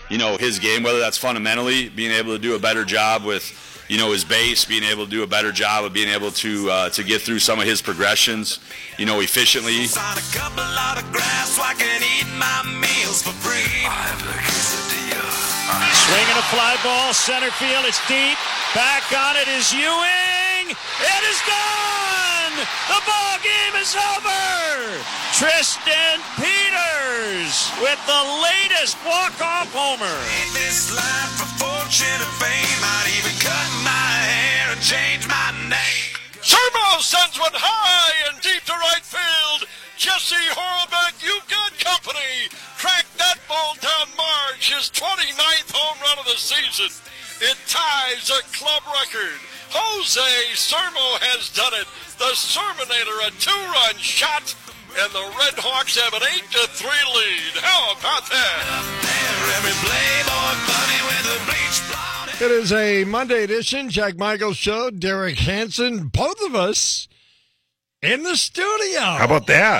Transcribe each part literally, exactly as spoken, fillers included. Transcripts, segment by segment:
you know, his game, whether that's fundamentally being able to do a better job with, you know, his base, being able to do a better job of being able to uh, to get through some of his progressions, you know, efficiently. Sign a couple autographs so I can eat my meals for free. I have a quesadilla. Swinging a fly ball, center field, it's deep. Back on it is Ewing. It is gone! The ball game is over! Tristan Peters with the latest walk-off homer. In this life for fortune and fame, I'd even cut my hair and change my name. Sermo sends one high and deep to right field. Jesse Horlbeck, you've got company. Cracked that ball down March, his twenty-ninth home run of the season. It ties a club record. Jose Sermo has done it. The Sermonator, a two-run shot, and the Red Hawks have an eight to three lead. How about that? Up there, every playboy bunny with a bleach blonde. It is a Monday edition, Jack Michaels Show. Derek Hansen, both of us in the studio. How about that?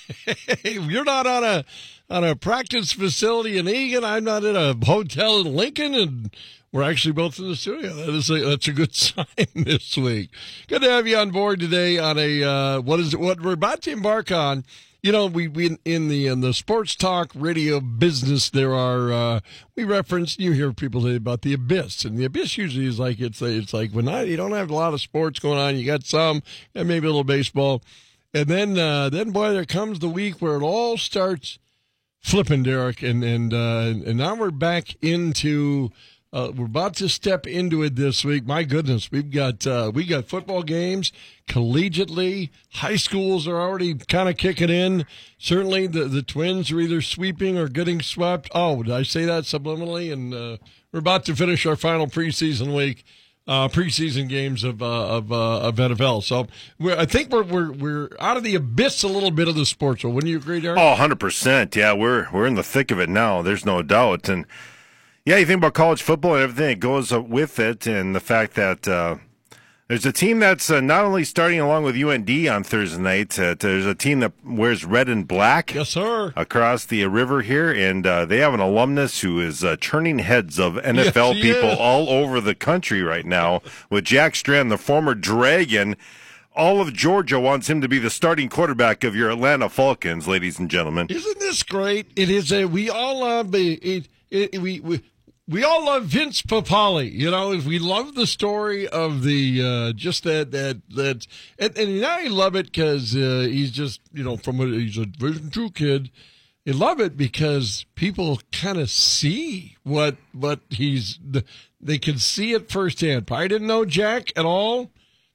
You're not on a on a practice facility in Eagan. I'm not in a hotel in Lincoln, and we're actually both in the studio. That is a, that's a good sign this week. Good to have you on board today on a uh, what is what we're about to embark on. You know, we, we in the in the sports talk radio business, there are uh, we reference. You hear people say about the abyss, and the abyss usually is like it's it's like when I, you don't have a lot of sports going on. You got some, and maybe a little baseball, and then uh, then boy, there comes the week where it all starts flipping, Derek, and and uh, and now we're back into. Uh, we're about to step into it this week. My goodness, we've got uh, we got football games collegiately. High schools are already kind of kicking in. Certainly, the the Twins are either sweeping or getting swept. Oh, did I say that subliminally? And uh, we're about to finish our final preseason week, uh, preseason games of uh, of uh, of N F L. So we're, I think we're we're we're out of the abyss a little bit of the sports. So wouldn't you agree, Derek? Oh, one hundred percent. Yeah, we're we're in the thick of it now. There's no doubt. And yeah, you think about college football and everything that goes with it, and the fact that uh, there's a team that's uh, not only starting along with U N D on Thursday night, uh, there's a team that wears red and black Yes, sir. across the river here, and uh, they have an alumnus who is uh, turning heads of N F L Yes, he people is. all over the country right now with Jack Strand, the former Dragon. All of Georgia wants him to be the starting quarterback of your Atlanta Falcons, ladies and gentlemen. Isn't this great? It is a we all love the it, it, we we we all love Vince Papale. You know, we love the story of the uh, just that that that, and, and I love it because uh, he's just you know from a, he's a Division two kid. I love it because people kind of see what what he's they can see it firsthand. I didn't know Jack at all.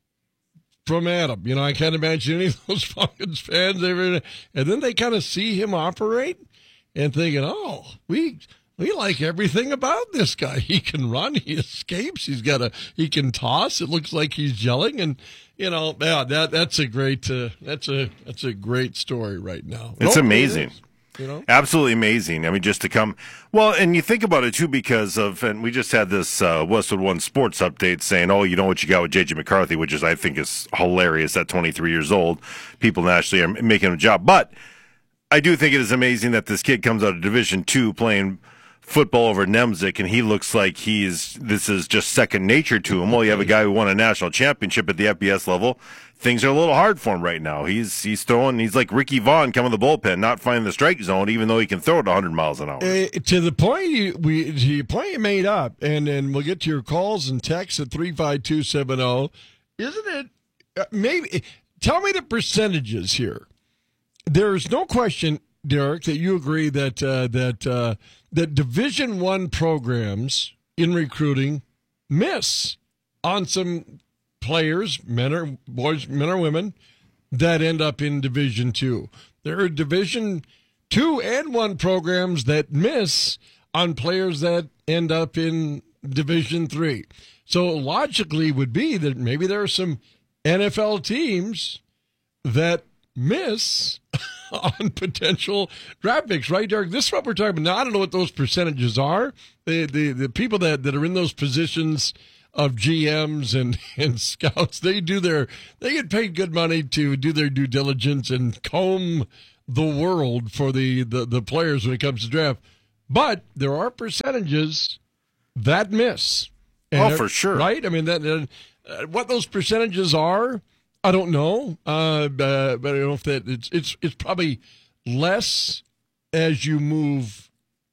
From Adam, you know, I can't imagine any of those Falcons fans ever, and then they kind of see him operate and thinking, "Oh, we we like everything about this guy. He can run, he escapes, he's got a he can toss. It looks like he's gelling, and you know, yeah, that that's a great uh, that's a that's a great story right now. It's No, amazing. it is, you know, Absolutely amazing. I mean, just to come, well, and you think about it too, because of, and we just had this uh, Westwood One Sports update saying, oh, you know what you got with J J McCarthy, which is, I think, is hilarious at twenty-three years old. People nationally are making him a job. But I do think it is amazing that this kid comes out of Division Two playing football over Nemzik, and he looks like he's, this is just second nature to him. Well, you have a guy who won a national championship at the F B S level. Things are a little hard for him right now. He's he's throwing, he's like Ricky Vaughn coming to the bullpen, not finding the strike zone, even though he can throw it one hundred miles an hour. Uh, to the point you we to the point you made up, and and we'll get to your calls and texts at three five two seven zero. Isn't it? Uh, maybe tell me the percentages here. There's no question, Derek, that you agree that uh, that uh, that Division One programs in recruiting miss on some players, men or boys, men or women, that end up in Division Two. There are Division Two and One programs that miss on players that end up in Division Three. So logically, would be that maybe there are some N F L teams that miss on potential draft picks, right, Derek? This is what we're talking about. Now, I don't know what those percentages are. The the, the people that, that are in those positions of G Ms and, and scouts, they do their they get paid good money to do their due diligence and comb the world for the, the, the players when it comes to draft. But there are percentages that miss. And Oh, they're- for sure. Right? I mean, that uh, what those percentages are, I don't know. Uh, uh, but I don't know if that it's it's it's probably less as you move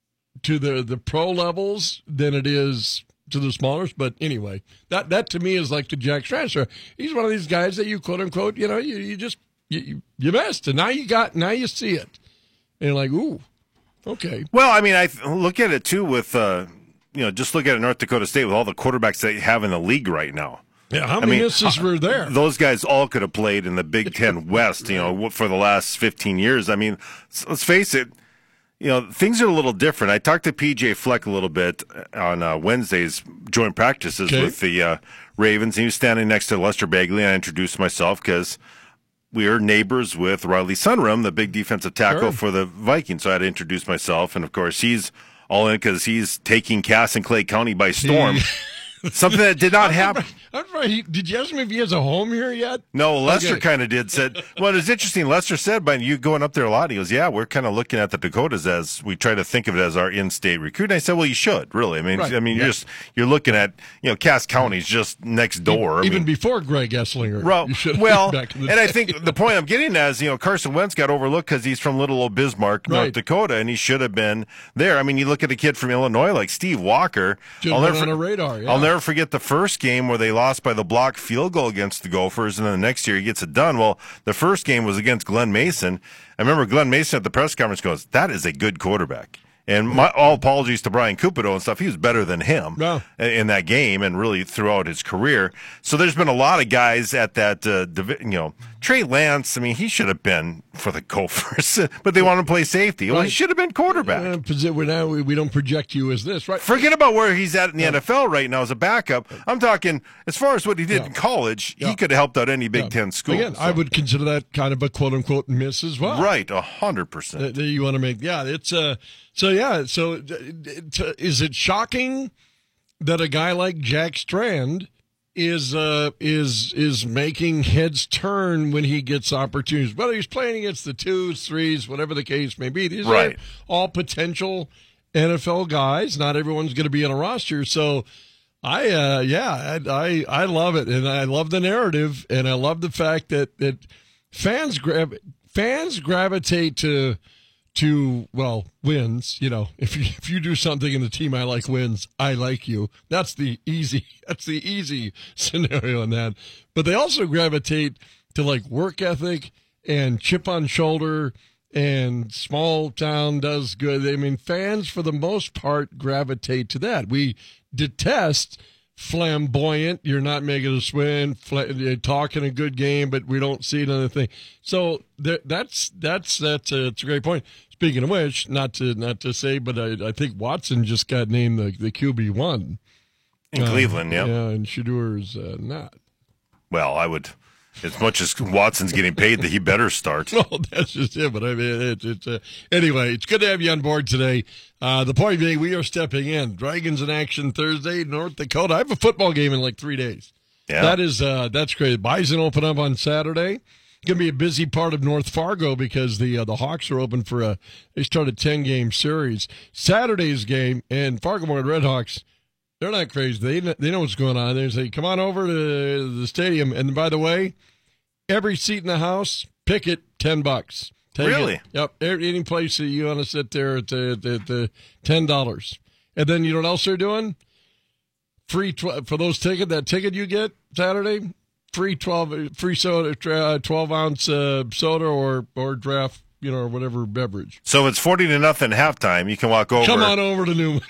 to the, the pro levels than it is to the smallers. But anyway, that that to me is like the Jack Strasser. He's one of these guys that you quote unquote, you know, you, you just you, you you missed, and now you got now you see it, and you're like, ooh, okay. Well, I mean, I th- look at it too with, uh, you know, just look at North Dakota State with all the quarterbacks they have in the league right now. Yeah, how I many mean, misses were there? Those guys all could have played in the Big Ten West, you know, for the last fifteen years. I mean, s- let's face it, you know, things are a little different. I talked to P J Fleck a little bit on uh, Wednesday's joint practices Okay. with the uh, Ravens. He was standing next to Lester Bagley, and I introduced myself because we are neighbors with Riley Sunrum, the big defensive tackle Sure. for the Vikings. So I had to introduce myself, and of course, he's all in because he's taking Cass and Clay County by storm. Something that did not happen. I'm right. He, did you ask him if he has a home here yet? No, Lester Okay. kind of did. Said, well, it's interesting. Lester said, "By you going up there a lot." He goes, "Yeah, we're kind of looking at the Dakotas as we try to think of it as our in-state recruit." And I said, "Well, you should really. I mean, Right. I mean, Yeah. you're just you're looking at you know, Cass County's just next door. I Even mean, before Greg Esslinger. Well, You should have well, back in the and I day. think the point I'm getting at is, you know, Carson Wentz got overlooked because he's from little old Bismarck, North Right. Dakota, and he should have been there. I mean, you look at a kid from Illinois like Steve Walker. Should I'll have never been on for- a radar, yeah. I'll never forget the first game where they lost by the block field goal against the Gophers, and then the next year he gets it done. Well, the first game was against Glenn Mason. I remember Glenn Mason at the press conference goes, "That is a good quarterback." And my, all apologies to Brian Cupido and stuff. He was better than him No. in, in that game and really throughout his career. So there's been a lot of guys at that, uh, divi- you know, Trey Lance. I mean, he should have been for the Gophers, but they want to play safety. Well, he Right. should have been quarterback. Uh, posi- we're now we, we don't project you as this, right? Forget about where he's at in the N F L right now as a backup. I'm talking as far as what he did Yeah. in college. Yeah. He could have helped out any Big Yeah. Ten school. Again, so- I would consider that kind of a quote unquote miss as well. right, a hundred percent. That that you want to make. Yeah, it's uh. So yeah, so uh, it, uh, is it shocking that a guy like Jack Strand is uh is is making heads turn when he gets opportunities? Whether he's playing against the twos, threes, whatever the case may be, these Right. are all potential N F L guys. Not everyone's going to be on a roster, so. I uh yeah I, I I love it, and I love the narrative, and I love the fact that that fans grab fans gravitate to to well wins. You know, if you if you do something and the team I like wins, I like you. That's the easy that's the easy scenario in that. But they also gravitate to like work ethic and chip on shoulder and small town does good. I mean, fans for the most part gravitate to that. We detest flamboyant, you're not making us win, fla- you're talking a good game, but we don't see another thing. So there, that's that's that's a, it's a great point. Speaking of which, not to not to say, but I, I think Watson just got named the, the Q B one In Cleveland, yeah. yeah, and Shadur's uh, not. Well, I would, as much as Watson's getting paid, that he better start. Well, that's just it. But I mean, it, it's uh, anyway. It's good to have you on board today. Uh, the point being, we are stepping in. Dragons in action Thursday, North Dakota. I have a football game in like three days. Yeah. That is uh, that's great. Bison open up on Saturday. Going to be a busy part of North Fargo because the uh, the Hawks are open for a. They start a ten game series. Saturday's game and Fargo Moorhead Redhawks. They're not crazy. They they know what's going on. They say, "Come on over to the stadium." And by the way, every seat in the house, pick it, ten bucks. Take Really? It. Yep. Any place that you want to sit there at the, the, the ten dollars. And then you know what else they're doing? Free tw- for those ticket. That ticket you get Saturday, free twelve free soda, uh, twelve ounce uh, soda or or draft, you know, or whatever beverage. So if it's forty to nothing halftime, you can walk over. Come on over to Newman.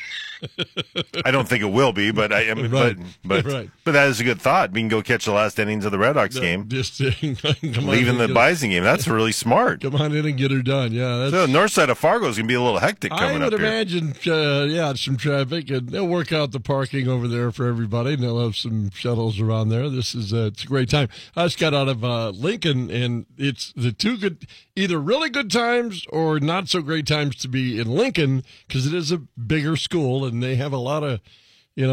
I don't think it will be, but I, I mean, Right. but but, Right. but that is a good thought. We can go catch the last innings of the Red Hawks game, Just come on leaving in the and get- Bison game. That's really smart. Come on in and get her done. Yeah, that's. So the north side of Fargo is going to be a little hectic I coming would up here. imagine, uh, yeah, some traffic, and they'll work out the parking over there for everybody, and they'll have some shuttles around there. This is uh, it's a great time. I just got out of uh, Lincoln, and it's the two good, either really good times or not so great times to be in Lincoln because it is a bigger school, and they have a lot of, you know,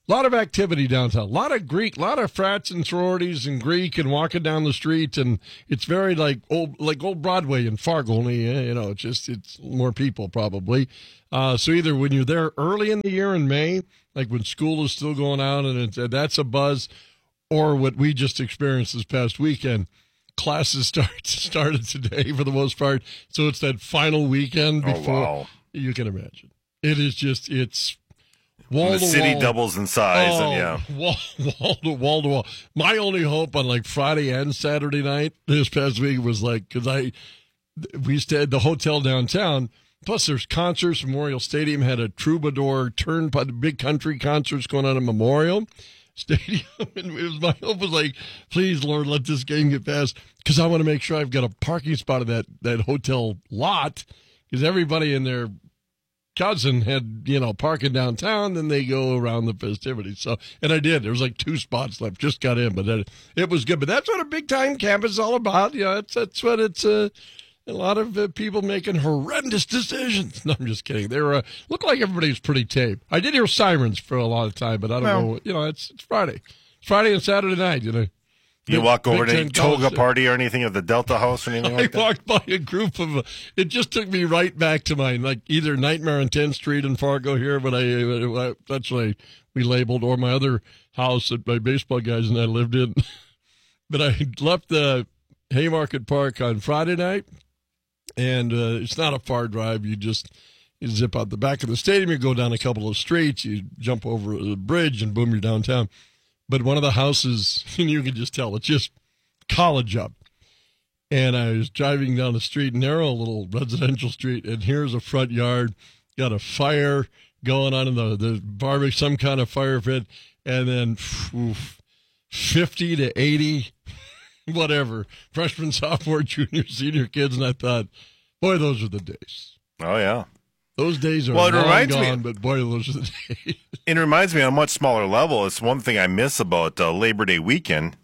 A lot of activity downtown. A lot of Greek, a lot of frats and sororities and Greek and walking down the street, and it's very like old, like old Broadway in Fargo. Only eh, you know, it's just it's more people probably. Uh, so either when you're there early in the year in May, like when school is still going out and it's, that's a buzz, or what we just experienced this past weekend. Classes start started today for the most part, so it's that final weekend before. Oh, wow. You can imagine. It is just it's. Wall the to city wall. doubles in size, oh, and yeah, wall, wall to wall to wall. My only hope on like Friday and Saturday night this past week was like because I we stayed at the hotel downtown. Plus, there's concerts. Memorial Stadium had a Troubadour Turnpike, big country concerts going on at Memorial Stadium, and it was my hope was like, please, Lord, let this game get past because I want to make sure I've got a parking spot at that that hotel lot because everybody in there. Cousin had, you know, parking downtown, then they go around the festivities. So, and I did. There was like two spots left. Just got in, but it, it was good. But that's what a big time campus is all about. You know, that's that's what it's. Uh, a lot of uh, people making horrendous decisions. No, I'm just kidding. They were uh, looked like everybody's pretty tame. I did hear sirens for a lot of time, but I don't well, know. You know, it's it's Friday, it's Friday and Saturday night. You know. You Big, walk over Big to any toga party or anything at the Delta House or anything like I that? I walked by a group of, uh, it just took me right back to my, like, either Nightmare on tenth Street in Fargo here, but I, I that's what I, we labeled, or my other house that my baseball guys and I lived in. But I left the Haymarket Park on Friday night, and uh, it's not a far drive. You just you zip out the back of the stadium, you go down a couple of streets, you jump over the bridge, and boom, you're downtown. But one of the houses, and you can just tell, it's just college up. And I was driving down the street, narrow little residential street, and here's a front yard, got a fire going on in the, the barbecue, some kind of fire pit, and then oof, fifty to eighty, whatever, freshman, sophomore, junior, senior kids. And I thought, boy, those are the days. Oh, yeah. Those days are well, it long reminds gone, me, but boy, those are the days. It reminds me on a much smaller level. It's one thing I miss about uh, Labor Day weekend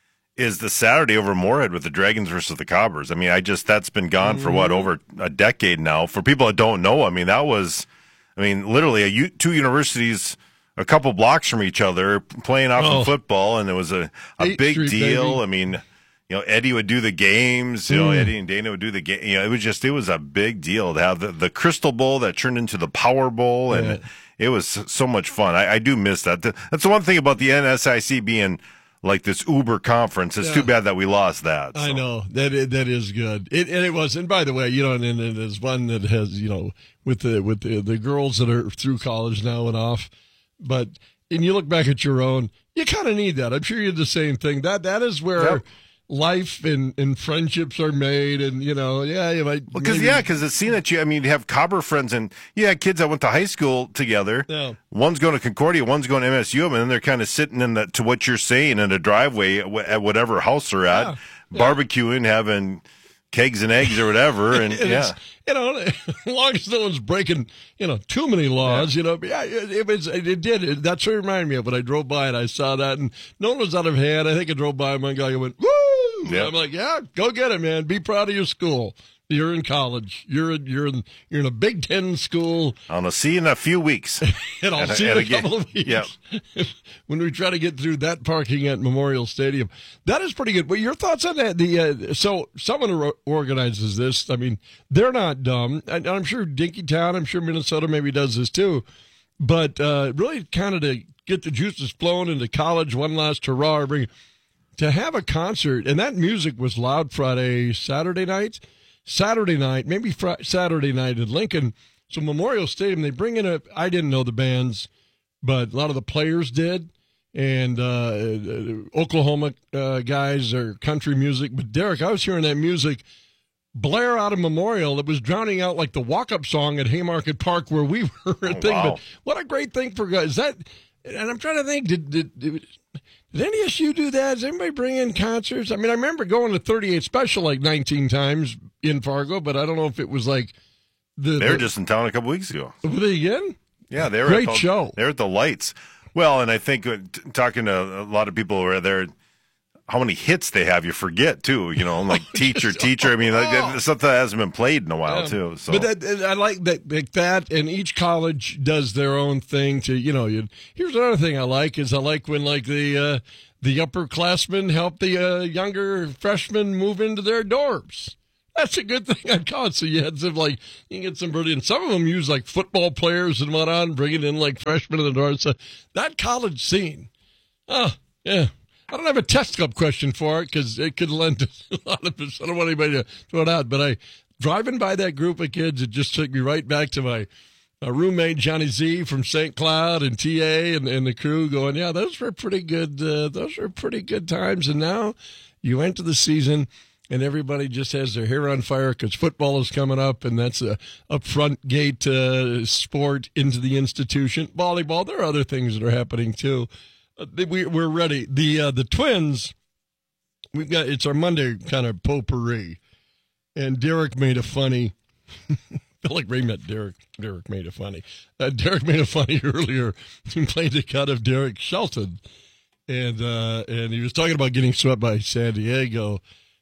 is the Saturday over Moorhead with the Dragons versus the Cobbers. I mean, I just, that's been gone for what, over a decade now. For people that don't know, I mean, that was, I mean, literally a U, two universities a couple blocks from each other playing off Oh. of football, and it was a, a Eighth big Street, deal. baby. I mean, you know, Eddie would do the games, you know, Mm. Eddie and Dana would do the game. You know, it was just, it was a big deal to have the, the Crystal Bowl that turned into the Power Bowl, and Yeah. it was so much fun. I, I do miss that. That's the one thing about the N S I C being like this Uber conference. It's Yeah. too bad that we lost that. I so. know that is, that is good. It, and it was. And by the way, you know, and, and there's one that has, you know, with the with the, the girls that are through college now and off. But and you look back at your own, you kind of need that. I'm sure you're the same thing. That that is where Yep. life and, and friendships are made. And you know, yeah, you might Because maybe- yeah, because it's seen that you. I mean, you have Cobber friends, and you had kids that went to high school together. Yeah. One's going to Concordia, one's going to M S U, and then they're kind of sitting in the to what you're saying in a driveway at wh- at whatever house they're at, Yeah. Yeah. barbecuing, having kegs and eggs or whatever, and And yeah. it's, you know, as long as no one's breaking, you know, too many laws, you know, but yeah, it, it was, it did. It, that's what it reminded me of when I drove by and I saw that, and no one was out of hand. I think I drove by one guy who went, woo! Yeah. I'm like, yeah, go get it, man. Be proud of your school. You're in college. You're in, you're in, you're in a Big Ten school, I'll see you in a few weeks. and I'll And- see you in and a again- couple of weeks. yeah. When we try to get through that parking at Memorial Stadium, that is pretty good. But your thoughts on that? The uh, so someone who organizes this, I mean, they're not dumb. And I'm sure Dinkytown, I'm sure Minnesota maybe does this too. But uh, really, kind of to get the juices flowing into college, one last hurrah, bring to have a concert, and that music was loud Friday, Saturday night. Saturday night, maybe Friday, Saturday night in Lincoln. So Memorial Stadium, they bring in a, I didn't know the bands, but a lot of the players did. And uh, Oklahoma uh, guys are country music. But Derek, I was hearing that music blare out of Memorial. It was drowning out like the walk-up song at Haymarket Park where we were. Oh, thing. wow. But what a great thing for guys. Is that, and I'm trying to think, did, did, did Did any of you do that? Does anybody bring in concerts? I mean, I remember going to thirty-eight Special like nineteen times in Fargo, but I don't know if it was like the. They were the, just in town a couple weeks ago. Were they again? Yeah, they were Great at the, show. They were at the Lights. Well, and I think uh, t- talking to a lot of people who were there, how many hits they have, you forget too. You know, like teacher, teacher. I mean, like, that's something that hasn't been played in a while Yeah. too. So, But that, I like that, like that, and each college does their own thing. To you know, you, here's another thing I like is I like when like the uh, the upperclassmen help the uh, younger freshmen move into their dorms. That's a good thing on college. So you had some like you can get some brilliant. Some of them use like football players and whatnot, and bringing in like freshmen in the dorms. So that college scene, oh yeah. I don't have a test cup question for it because it could lend to a lot of this. I don't want anybody to throw it out, but I driving by that group of kids, it just took me right back to my, my roommate Johnny Z from Saint Cloud and T A and, and the crew going, yeah, those were pretty good. Uh, those were pretty good times. And now you enter the season and everybody just has their hair on fire because football is coming up, and that's a, a front gate uh, sport into the institution. Volleyball, there are other things that are happening too. Uh, we, we're ready. The uh, the Twins, we've got it's our Monday kind of potpourri, and Derek made a funny. I feel like Ray met Derek. Derek made a funny. Uh, Derek made a funny earlier. He played the cut of Derek Shelton, and uh, and he was talking about getting swept by San Diego.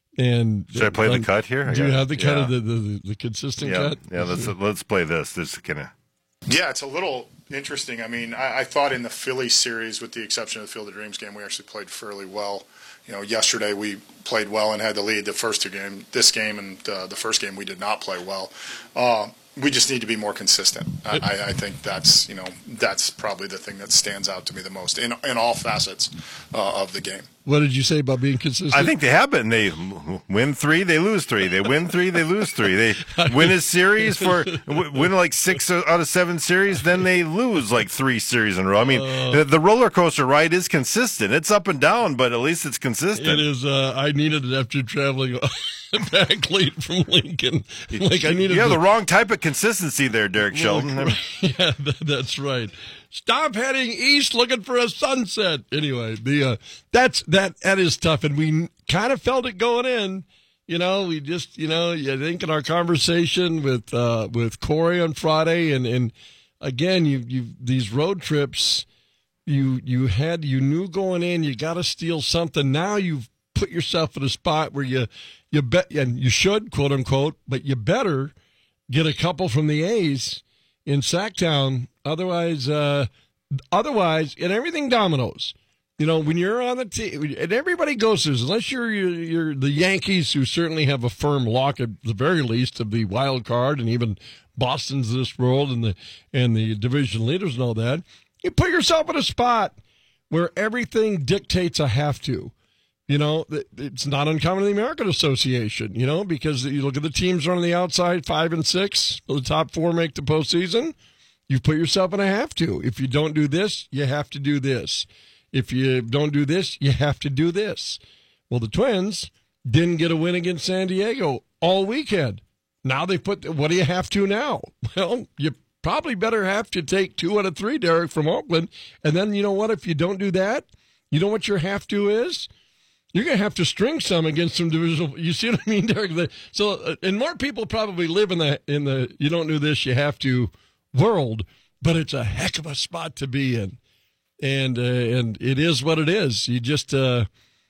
And should I play uh, the cut here? Do you have the cut yeah. of the, the, the consistent yeah. cut? Yeah, let's let's play this. This kind of. Yeah, it's a little interesting. I mean, I, I thought in the Philly series, with the exception of the Field of Dreams game, we actually played fairly well. You know, yesterday we played well and had the lead the first two games. This game and uh, the first game we did not play well. Uh, we just need to be more consistent. I, I, I think that's you know that's probably the thing that stands out to me the most in in all facets uh, of the game. What did you say about being consistent? I think they have been. They win three, they lose three. They win three, they lose three. They win a series for win like six out of seven series, then they lose like three series in a row. I mean, Uh, the, the roller coaster ride is consistent. It's up and down, but at least it's consistent. It is. Uh, I needed it after traveling back late from Lincoln. Like I needed. You have the, the wrong type of consistency there, Derek Shelton. I mean, yeah, that, that's right. Stop heading east looking for a sunset. Anyway, the uh, that's that that is tough, and we kind of felt it going in. You know, we just you know, I think in our conversation with uh, with Corey on Friday, and and again, you you these road trips, you you had you knew going in, you got to steal something. Now you've put yourself in a spot where you you bet and you should quote unquote, but you better get a couple from the A's in Sacktown. Otherwise, uh, otherwise, and everything dominoes. You know, when you're on the team, and everybody goes through, unless you're, you're you're the Yankees, who certainly have a firm lock at the very least of the wild card, and even Boston's of this world, and the and the division leaders and all that. You put yourself in a spot where everything dictates a have to. You know, it's not uncommon in the American Association, you know, because you look at the teams on the outside, five and six, the top four make the postseason. You've put yourself in a have to. If you don't do this, you have to do this. If you don't do this, you have to do this. Well, the Twins didn't get a win against San Diego all weekend. Now they put, what do you have to now? Well, you probably better have to take two out of three, Derek, from Oakland. And then, you know what, if you don't do that, you know what your have to is? You're going to have to string some against some divisional. You see what I mean, Derek? So, uh, and more people probably live in the, in the, you don't do this, you have to world, but it's a heck of a spot to be in. And, uh, and it is what it is. You just, uh,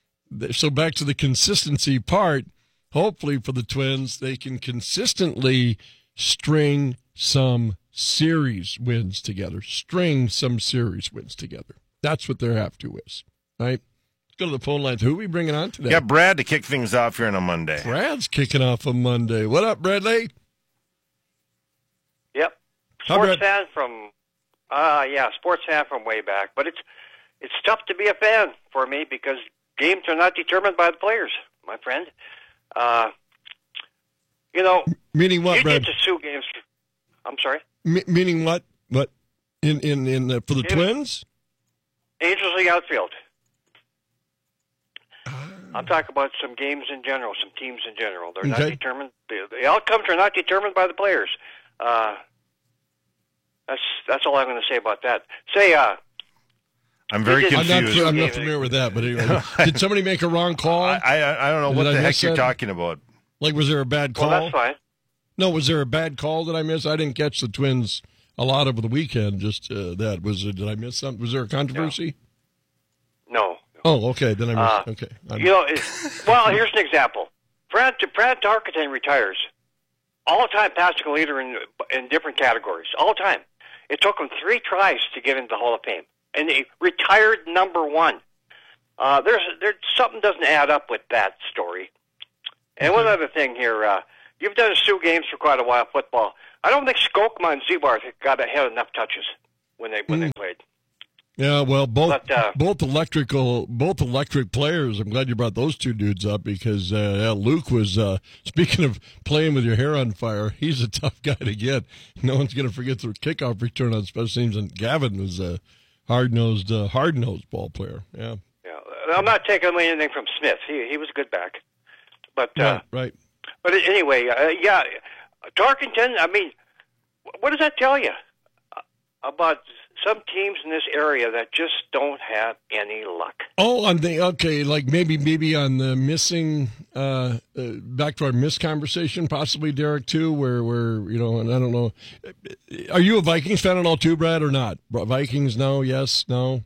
so back to the consistency part, hopefully for the Twins, they can consistently string some series wins together, string some series wins together. That's what their have to is, right? Go to the phone lines. Who are we bringing on today? got Brad to kick things off here on a Monday. Brad's kicking off a Monday. What up, Bradley? Yep. Hi, Sports Brad. fan from, uh, yeah, sports fan from way back. But it's it's tough to be a fan for me because games are not determined by the players, my friend. Uh, you know, Meaning what, you Brad? get to sue games. I'm sorry? M- meaning what? What? In in in uh, for the Yeah. Twins? Angels League outfield. I'm talking about some games in general, some teams in general. They're Okay. not determined. The, the outcomes are not determined by the players. Uh, that's that's all I'm going to say about that. Say, uh, I'm very I'm not I'm not, confused. I'm not familiar with that, but anyway, did somebody make a wrong call? I, I I don't know Did what I the heck miss you're that? talking about. Like, was there a bad call? well, that's fine. No, was there a bad call that I missed? I didn't catch the Twins a lot over the weekend. Just uh, that was. It, did I miss something? Was there a controversy? No, no. Oh, okay. Then I Uh, missed. Okay. I'm- You know, it, well, here's an example. Brad, Brad Tarkenton retires. All-time passing leader in in different categories. All time. It took him three tries to get into the Hall of Fame, and he retired number one. Uh, there's there's something doesn't add up with that story. And one other thing here, uh, you've done Sioux games for quite a while, football. I don't think Skokma and Zebar got had enough touches when they when Mm. they played. Yeah, well, both But, uh, both electrical, both electric players. I'm glad you brought those two dudes up because uh, yeah, Luke was. Uh, speaking of playing with your hair on fire, he's a tough guy to get. No one's going to forget the kickoff return on special teams, and Gavin was a hard nosed, uh, hard nosed ball player. Yeah, Yeah, I'm not taking away anything from Smith. He he was a good back, but uh, right, right. but anyway, uh, yeah, Tarkenton. I mean, what does that tell you about some teams in this area that just don't have any luck? Oh, on the okay, like maybe maybe on the missing uh, uh back to our miss conversation, possibly Derek too, where where you know, and I don't know. Are you a Vikings fan at all too, Brad, or not? Vikings, no, yes, no.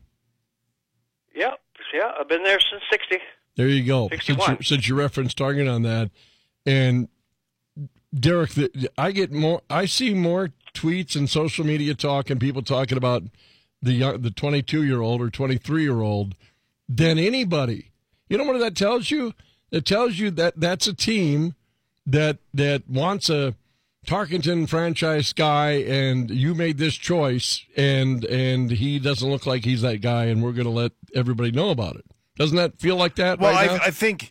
Yeah, yeah, I've been there since sixty. There you go. Since sixty-one. you, since you referenced Target on that, and Derek, the, I get more. I see more tweets and social media talk and people talking about the young, the twenty-two year old or twenty-three year old than anybody. You know what that tells you? It tells you that that's a team that that wants a Tarkenton franchise guy, and you made this choice, and and he doesn't look like he's that guy, and we're going to let everybody know about it. Doesn't that feel like that? Well, right I, now? I think,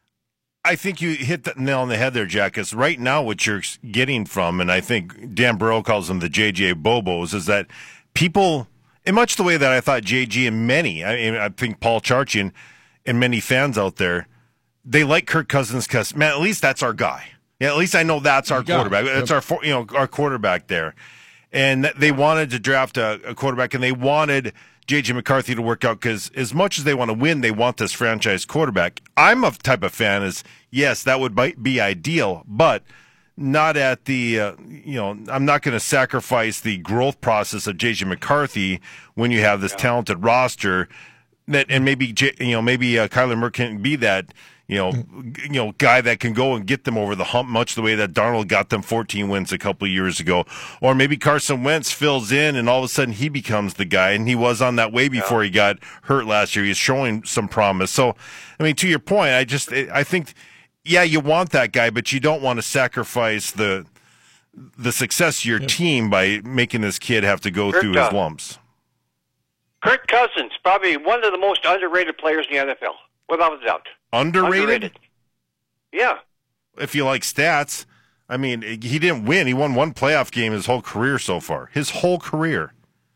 I think you hit the nail on the head there, Jack. Because right now, what you're getting from, and I think Dan Burrow calls them the J J Bobos, is that people, in much the way that I thought J G and many, I mean, I think Paul Charchian and many fans out there, they like Kirk Cousins because, man, at least that's our guy. Yeah, at least I know that's our Yeah. quarterback. That's our, you know, our quarterback there. And they wanted to draft a, a quarterback, and they wanted J J McCarthy to work out because as much as they want to win, they want this franchise quarterback. I'm a type of fan is, yes, that would be ideal, but not at the, uh, you know, I'm not going to sacrifice the growth process of J J McCarthy when you have this yeah. talented roster that, and maybe, you know, maybe uh, Kyler Murray can be that, you know, you know, guy that can go and get them over the hump, much the way that Darnold got them fourteen wins a couple of years ago. Or maybe Carson Wentz fills in, and all of a sudden he becomes the guy, and he was on that way before yeah. he got hurt last year. He's showing some promise. So, I mean, to your point, I just, I think, yeah, you want that guy, but you don't want to sacrifice the the success of your yeah. team by making this kid have to go Kirk, through his uh, lumps. Kirk Cousins, probably one of the most underrated players in the N F L, without a doubt. Underrated? Underrated. Yeah. If you like stats, I mean, he didn't win. He won one playoff game his whole career so far. His whole career.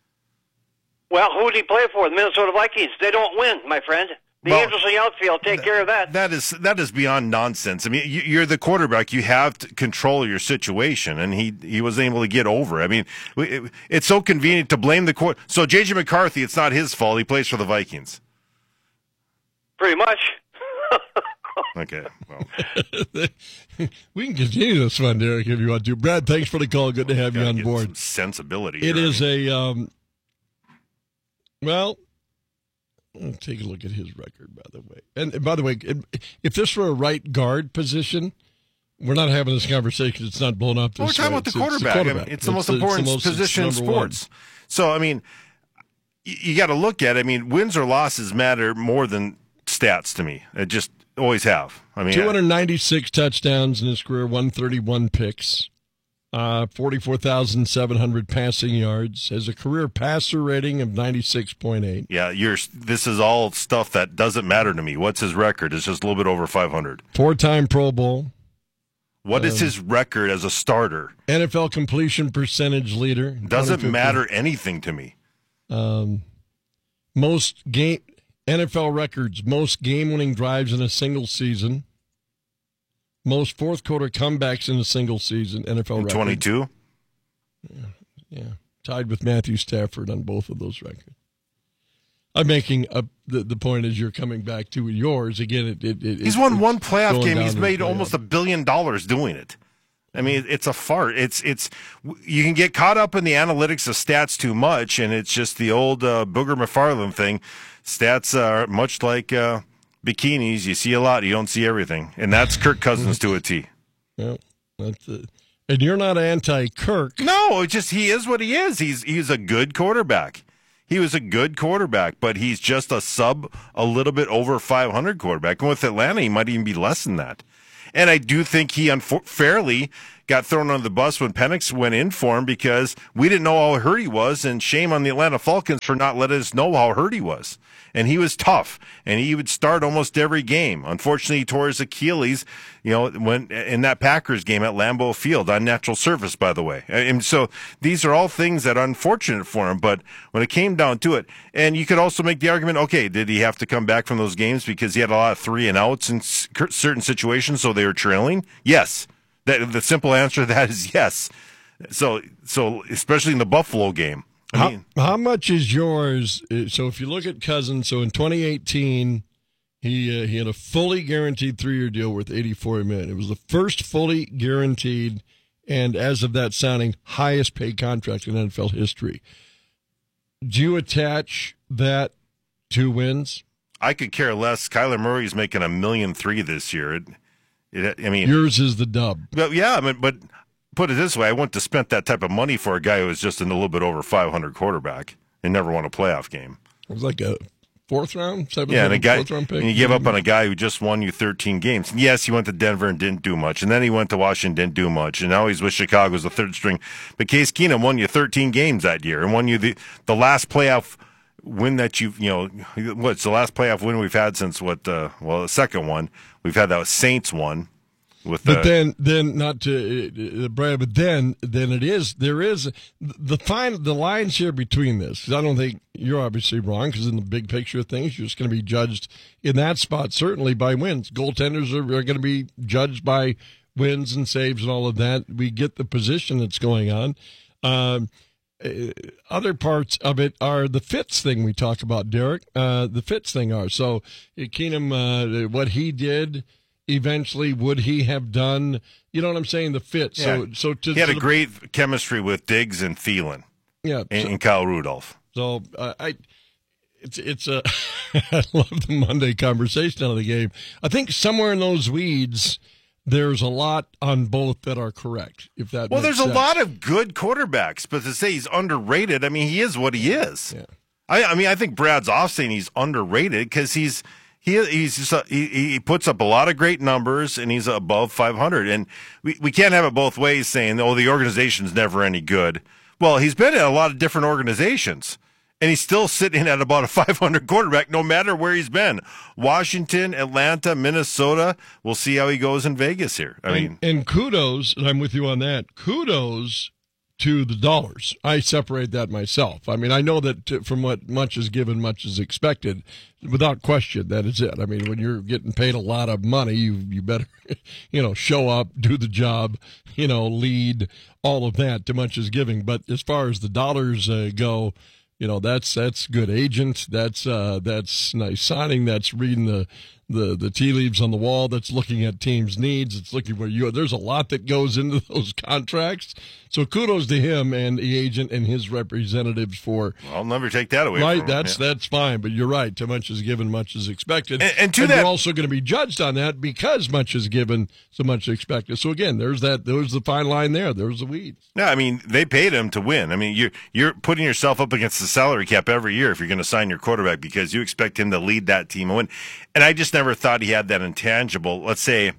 Well, who did he play for? The Minnesota Vikings. They don't win, my friend. The well, Angels in the outfield take th- that. care of that. That is that is beyond nonsense. I mean, you, you're the quarterback. You have to control your situation, and he he wasn't able to get over. I mean, it, it's so convenient to blame the court. So J J McCarthy, it's not his fault. He plays for the Vikings. Pretty much. Okay. Well. We can continue this one, Derek, if you want to. Brad, thanks for the call. Good to have you on board. Some sensibility. It here. is I mean. a, um, well, I'll take a look at his record, by the way. And, and by the way, if this were a right guard position, we're not having this conversation. It's not blown up this well, we're talking way. about the it's, quarterback. It's the, I mean, it's the it's most the, important the most, position in sports. One. So, I mean, you, you got to look at it. I mean, wins or losses matter more than stats to me. It just always have. I mean, two hundred ninety-six I, touchdowns in his career, one hundred thirty-one picks, uh, forty-four thousand seven hundred passing yards, has a career passer rating of ninety-six point eight. Yeah, you're. This is all stuff that doesn't matter to me. What's his record? It's just a little bit over five hundred. Four-time Pro Bowl. What um, is his record as a starter? N F L completion percentage leader. Doesn't matter anything to me. Um, most game N F L records: most game-winning drives in a single season, most fourth-quarter comebacks in a single season. N F L record. twenty-two. Yeah, yeah, tied with Matthew Stafford on both of those records. I'm making a, the the point as you're coming back to yours again. It, it, it he's won it's one playoff game. He's made playoff. almost a billion dollars doing it. I mean, it's a fart. It's it's you can get caught up in the analytics of stats too much, and it's just the old uh, Booger McFarland thing. Stats are much like uh, bikinis. You see a lot, you don't see everything, and that's Kirk Cousins to a T. Yeah, that's it. And you're not anti-Kirk. No, it's just he is what he is. He's he's a good quarterback. He was a good quarterback, but he's just a sub, a little bit over five hundred quarterback. And with Atlanta, he might even be less than that. And I do think he unfairly got thrown under the bus when Penix went in for him because we didn't know how hurt he was, and shame on the Atlanta Falcons for not letting us know how hurt he was. And he was tough, and he would start almost every game. Unfortunately, he tore his Achilles, you know, when in that Packers game at Lambeau Field, on natural surface, by the way. And so these are all things that are unfortunate for him. But when it came down to it, and you could also make the argument, okay, did he have to come back from those games because he had a lot of three and outs in certain situations, so they were trailing? Yes. That, the simple answer to that is yes. So, so especially in the Buffalo game. I how, mean, how much is yours? So if you look at Cousins, so in twenty eighteen, he uh, he had a fully guaranteed three-year deal worth eighty-four million dollars. It was the first fully guaranteed, and as of that signing, highest paid contract in N F L history. Do you attach that to wins? I could care less. Kyler Murray's making a million three this year. It, it, I mean, yours is the dub. But yeah, I mean, but. Put it this way, I wouldn't have spent that type of money for a guy who was just in a little bit over five hundred quarterback and never won a playoff game. It was like a fourth round, seventh yeah, and a guy, fourth round pick. And you give up on a guy who just won you thirteen games. And yes, he went to Denver and didn't do much, and then he went to Washington, didn't do much, and now he's with Chicago as the third string. But Case Keenum won you thirteen games that year and won you the, the last playoff win that you've, you know, what's the last playoff win we've had since what, uh, well, the second one. We've had that Saints one. With but the, then, then not to uh, Brad, but then, then it is there is the fine the lines here between this. 'Cause I don't think you're obviously wrong because in the big picture of things, you're just going to be judged in that spot certainly by wins. Goaltenders are, are going to be judged by wins and saves and all of that. We get the position that's going on. Um, uh, other parts of it are the fits thing we talk about, Derek. Uh, the fits thing are so Keenum, uh, what he did. Eventually, would he have done? You know what I'm saying? The fit. Yeah. So, so to, he had to a the, great chemistry with Diggs and Thielen. Yeah, and, so, and Kyle Rudolph. So uh, I, it's it's a. I love the Monday conversation out of the game. I think somewhere in those weeds, there's a lot on both that are correct. If that well, makes there's sense. a lot of good quarterbacks, but to say he's underrated, I mean, he is what he is. Yeah. I, I mean, I think Brad's off saying he's underrated because he's. He he's just a, he he puts up a lot of great numbers and he's above five hundred, and we, we can't have it both ways saying, oh, the organization's never any good. Well, he's been in a lot of different organizations and he's still sitting at about a five hundred quarterback no matter where he's been. Washington, Atlanta, Minnesota. We'll see how he goes in Vegas here. I and, mean, and kudos, and I'm with you on that. Kudos to the dollars. I separate that myself. I mean, I know that to, from what much is given, much is expected. Without question, that is it. I mean, when you're getting paid a lot of money, you you better, you know, show up, do the job, you know, lead, all of that. Too much is giving. But as far as the dollars uh, go, you know, that's that's good agent. That's uh, that's nice signing. That's reading the. The the tea leaves on the wall. That's looking at teams' needs. It's looking where you are. There's a lot that goes into those contracts. So kudos to him and the agent and his representatives for. I'll never take that away. Right, from that's him. Yeah. that's fine. But you're right. Too much is given, much is expected. And, and to and that, you're also going to be judged on that because much is given, so much is expected. So again, there's that. There's the fine line there. There's the weeds. No, I mean they paid him to win. I mean you're you're putting yourself up against the salary cap every year if you're going to sign your quarterback because you expect him to lead that team and win. And I just never thought he had that intangible. Let's say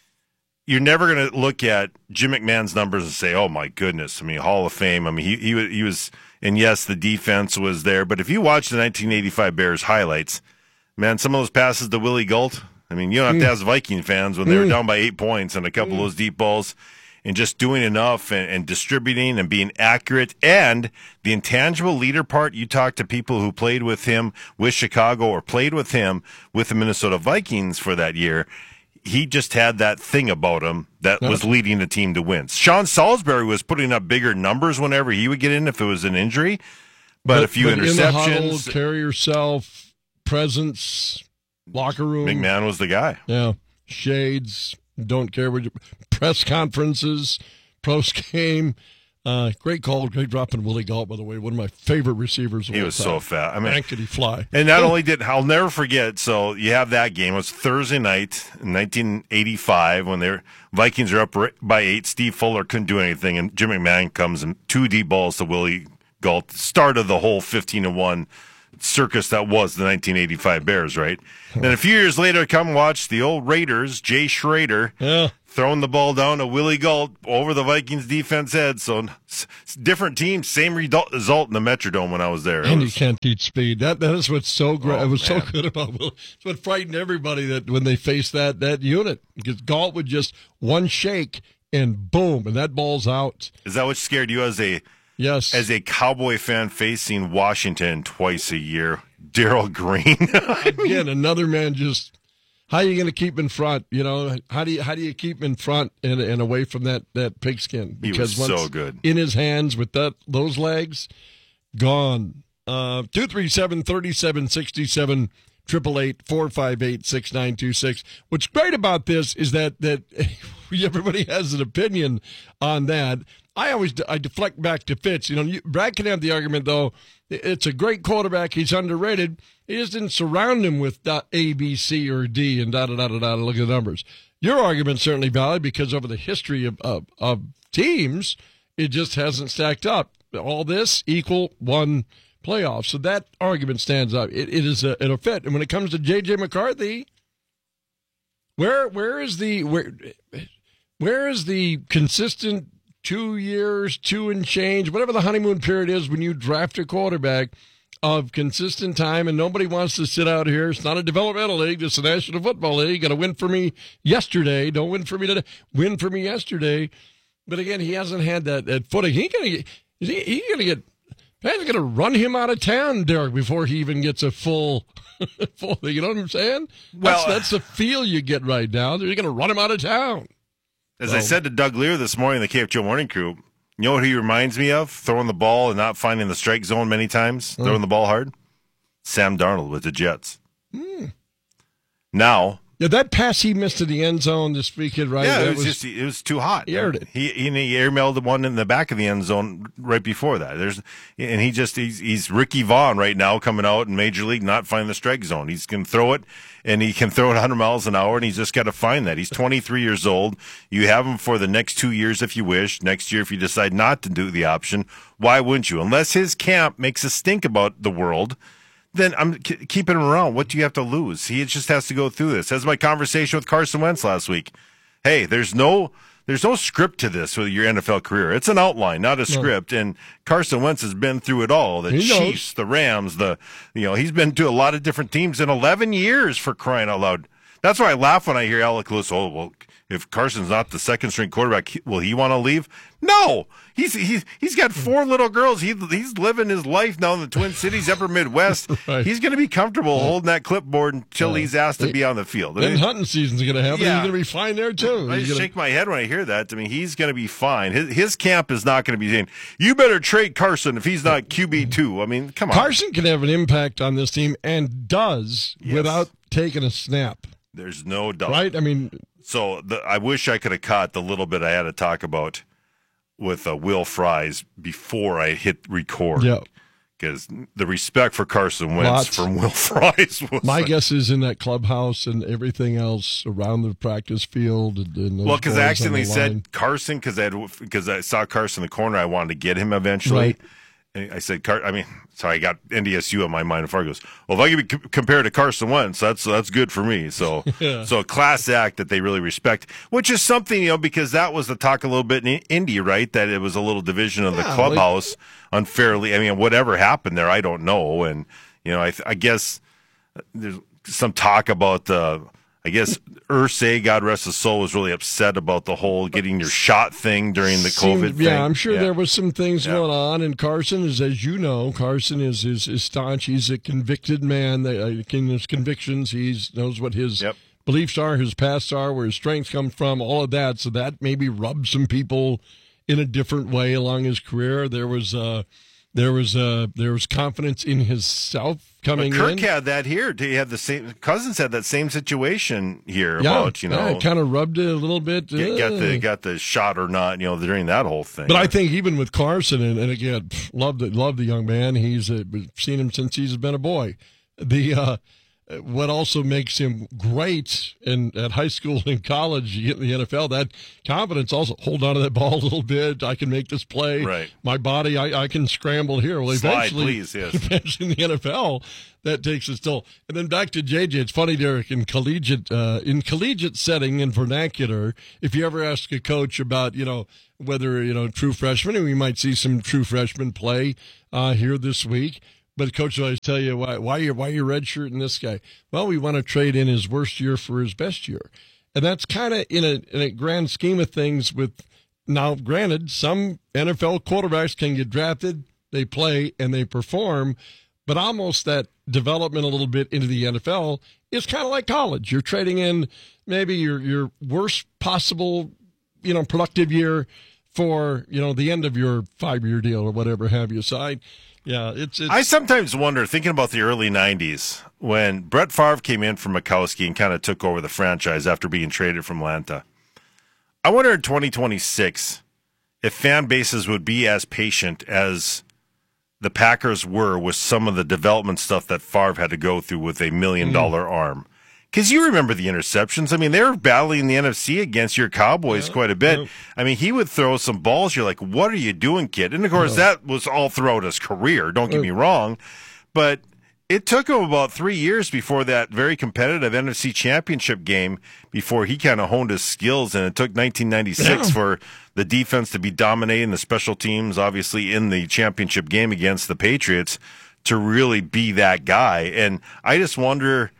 you're never going to look at Jim McMahon's numbers and say, "Oh my goodness!" I mean, Hall of Fame. I mean, he he he was, and yes, the defense was there. But if you watch the nineteen eighty-five Bears highlights, man, some of those passes to Willie Galt. I mean, you don't have mm. to ask Viking fans when they mm. were down by eight points and a couple mm. of those deep balls. And just doing enough and, and distributing and being accurate. And the intangible leader part, you talk to people who played with him with Chicago or played with him with the Minnesota Vikings for that year. He just had that thing about him that was leading the team to wins. Sean Salisbury was putting up bigger numbers whenever he would get in if it was an injury. But, but a few but interceptions. In the huddle, carry yourself, presence, locker room. McMahon was the guy. Yeah. Shades. Don't care what you press conferences, post game. Uh, great call, great drop in Willie Galt, by the way, one of my favorite receivers of He all was time. so fat. I mean, Man, could he fly? And not only did, I'll never forget, so you have that game. It was Thursday night in nineteen eighty-five when the Vikings are up by eight. Steve Fuller couldn't do anything, and Jim McMahon comes and two deep balls to Willie Galt. Started the whole fifteen to one circus that was the nineteen eighty-five Bears, right? Then a few years later, come watch the old Raiders, Jay Schrader, Yeah. throwing the ball down to Willie Galt over the Vikings defense head. So s- different teams, same result result in the Metrodome when I was there. It And you was- can't teach speed. That that is what's so great. Oh, it was man. so good about Will. It's what frightened everybody that when they faced that that unit, because Galt would just one shake and boom, and that ball's out. Is that what scared you as a Yes, as a Cowboy fan facing Washington twice a year? Daryl Green. again, another man just. How are you going to keep in front? You know, how do you how do you keep in front and, and away from that, that pigskin? He was so good. In his hands with that those legs, gone. Uh, two three seven thirty seven sixty seven triple eight four five eight six nine two six. What's great about this is that that everybody has an opinion on that. I always I deflect back to Fitz. You know, you, Brad can have the argument though. It's a great quarterback. He's underrated. He just didn't surround him with dot A, B, C, or D and da da da da da. Look at the numbers. Your argument's certainly valid because over the history of, of of teams, it just hasn't stacked up. All this equal one playoff. So that argument stands up. It, it is a, it a fit. And when it comes to J J McCarthy, where where is the where where is the consistent two years, two and change, whatever the honeymoon period is when you draft a quarterback of consistent time, and nobody wants to sit out here. It's not a developmental league. It's a National Football League. Got to win for me yesterday. Don't win for me today. Win for me yesterday. But again, he hasn't had that, that footing. He gonna get, is he, he gonna get, Pat's gonna run him out of town, Derek, before he even gets a full, full thing. You know what I'm saying? Well, that's, that's the feel you get right now. They're gonna run him out of town. As Well- I said to Doug Lear this morning, the K F G O Morning Crew, you know what he reminds me of? Throwing the ball and not finding the strike zone many times, Hmm. throwing the ball hard? Sam Darnold with the Jets. Now, Yeah, that pass he missed to the end zone this weekend, right? yeah, That it was, just it was too hot. He aired it. He he, he airmailed one in the back of the end zone right before that. There's and he just he's he's Ricky Vaughn right now coming out in Major League, not finding the strike zone. He's can throw it and he can throw it one hundred miles an hour, and he's just got to find that. He's twenty-three years old. You have him for the next two years if you wish. Next year, if you decide not to do the option, why wouldn't you? Unless his camp makes us stink about the world, then I'm k- keeping him around. What do you have to lose? He just has to go through this. As my conversation with Carson Wentz last week. Hey, there's no there's no script to this with your N F L career. It's an outline, not a script. And Carson Wentz has been through it all. The He Chiefs, the Rams, the you know, he's been to a lot of different teams in eleven years, for crying out loud. That's why I laugh when I hear Alec Lewis. Oh, well, if Carson's not the second string quarterback, he- will he want to leave? No, he's he's he's got four little girls. He he's living his life now in the Twin Cities, Upper Midwest. Right. He's going to be comfortable holding that clipboard until he's asked to be on the field. I Then mean, hunting season's going to happen. Yeah. He's going to be fine there, too. I He's just gonna- shake my head when I hear that. I mean, he's going to be fine. His, his camp is not going to be saying, you better trade Carson if he's not Q B two. I mean, come on. Carson can have an impact on this team and does Yes. without taking a snap, There's no doubt. right? I mean, So the, I wish I could have caught the little bit I had to talk about with uh, Will Fries before I hit record. yeah. Because the respect for Carson Wentz Lots. from Will Fries was My like, guess is in that clubhouse and everything else around the practice field. And, and those well, because I boys on accidentally the line. said Carson because I had because I saw Carson in the corner. I wanted to get him eventually. Right. And I said, Car- I mean, sorry, I got N D S U on my mind. And Fargo goes, well, if I could be c- compared to Carson Wentz, that's that's good for me. So, Yeah. so a class act that they really respect, which is something, you know, because that was the talk a little bit in Indy, right? That it was a little division of the Yeah, clubhouse unfairly. I mean, whatever happened there, I don't know. And you know, I, I guess there's some talk about uh, I guess Irsay, God rest his soul, was really upset about the whole getting your shot thing during the Seemed- COVID thing. Yeah, I'm sure Yeah. there was some things Yeah. going on. And Carson is, as you know, Carson is is, is staunch. He's a convicted man. They, uh, in his convictions, he knows what his Yep. beliefs are, his past are, where his strengths come from, all of that. So that maybe rubbed some people in a different way along his career. There was uh, there was uh, there was confidence in himself, coming Kirk in. had that here. He had the same. Cousins had that same situation here Yeah, about you know. yeah, it kind of rubbed it a little bit. Get, got the got the shot or not, you know, during that whole thing. But I think even with Carson, and, and again, pff, love the love the young man. He's uh, seen him since he's been a boy. The uh, what also makes him great in at high school and college, you get in the N F L, that confidence also hold on to that ball a little bit. I can make this play. Right. My body, I, I can scramble here. Well, Slide, eventually, please, yes. eventually in the N F L, that takes its toll. And then back to J J. It's funny, Derek, in collegiate uh, in collegiate setting in vernacular, if you ever ask a coach about, you know, whether, you know, true freshmen, and we might see some true freshmen play uh, here this week. But coach will always tell you, why why you're why you're redshirting this guy. Well, we want to trade in his worst year for his best year, and that's kind of in a in a grand scheme of things. With now, granted, some N F L quarterbacks can get drafted, they play and they perform, but almost that development a little bit into the N F L is kind of like college. You're trading in maybe your your worst possible, you know, productive year for, you know, the end of your five year deal or whatever have you. So I, Yeah, it's, it's. I sometimes wonder, thinking about the early nineties, when Brett Favre came in from Mikowski and kind of took over the franchise after being traded from Atlanta. I wonder in twenty twenty-six if fan bases would be as patient as the Packers were with some of the development stuff that Favre had to go through with a million-dollar mm. arm. Because you remember the interceptions. I mean, they were battling the N F C against your Cowboys yeah, quite a bit. Yeah. I mean, he would throw some balls. You're like, what are you doing, kid? And, of course, yeah. that was all throughout his career. Don't get me wrong. But it took him about three years before that very competitive N F C championship game before he kind of honed his skills. And it took nineteen ninety-six yeah. for the defense to be dominating the special teams, obviously, in the championship game against the Patriots to really be that guy. And I just wonder...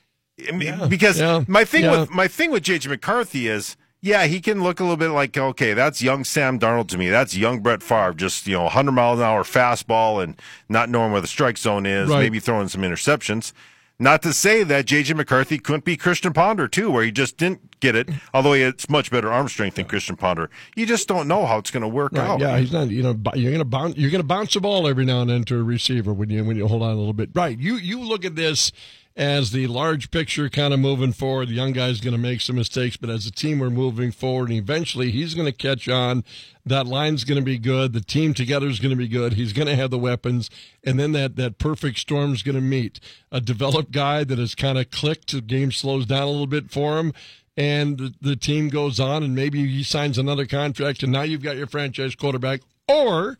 Yeah, because yeah, my thing yeah. with my thing with J J McCarthy is, yeah, he can look a little bit like, okay, that's young Sam Darnold to me. That's young Brett Favre, just, you know, one hundred mile an hour fastball and not knowing where the strike zone is, right. maybe throwing some interceptions. Not to say that J J McCarthy couldn't be Christian Ponder too, where he just didn't get it, although he has much better arm strength than Christian Ponder. You just don't know how it's going to work right, out. Yeah, he's not. You know, you're going to bounce. You're going to bounce the ball every now and then to a receiver when you when you hold on a little bit. Right. You you look at this as the large picture kind of moving forward. The young guy's going to make some mistakes, but as a team, we're moving forward, and eventually he's going to catch on. That line's going to be good. The team together is going to be good. He's going to have the weapons, and then that, that perfect storm is going to meet. A developed guy that has kind of clicked. The game slows down a little bit for him, and the, the team goes on, and maybe he signs another contract, and now you've got your franchise quarterback, or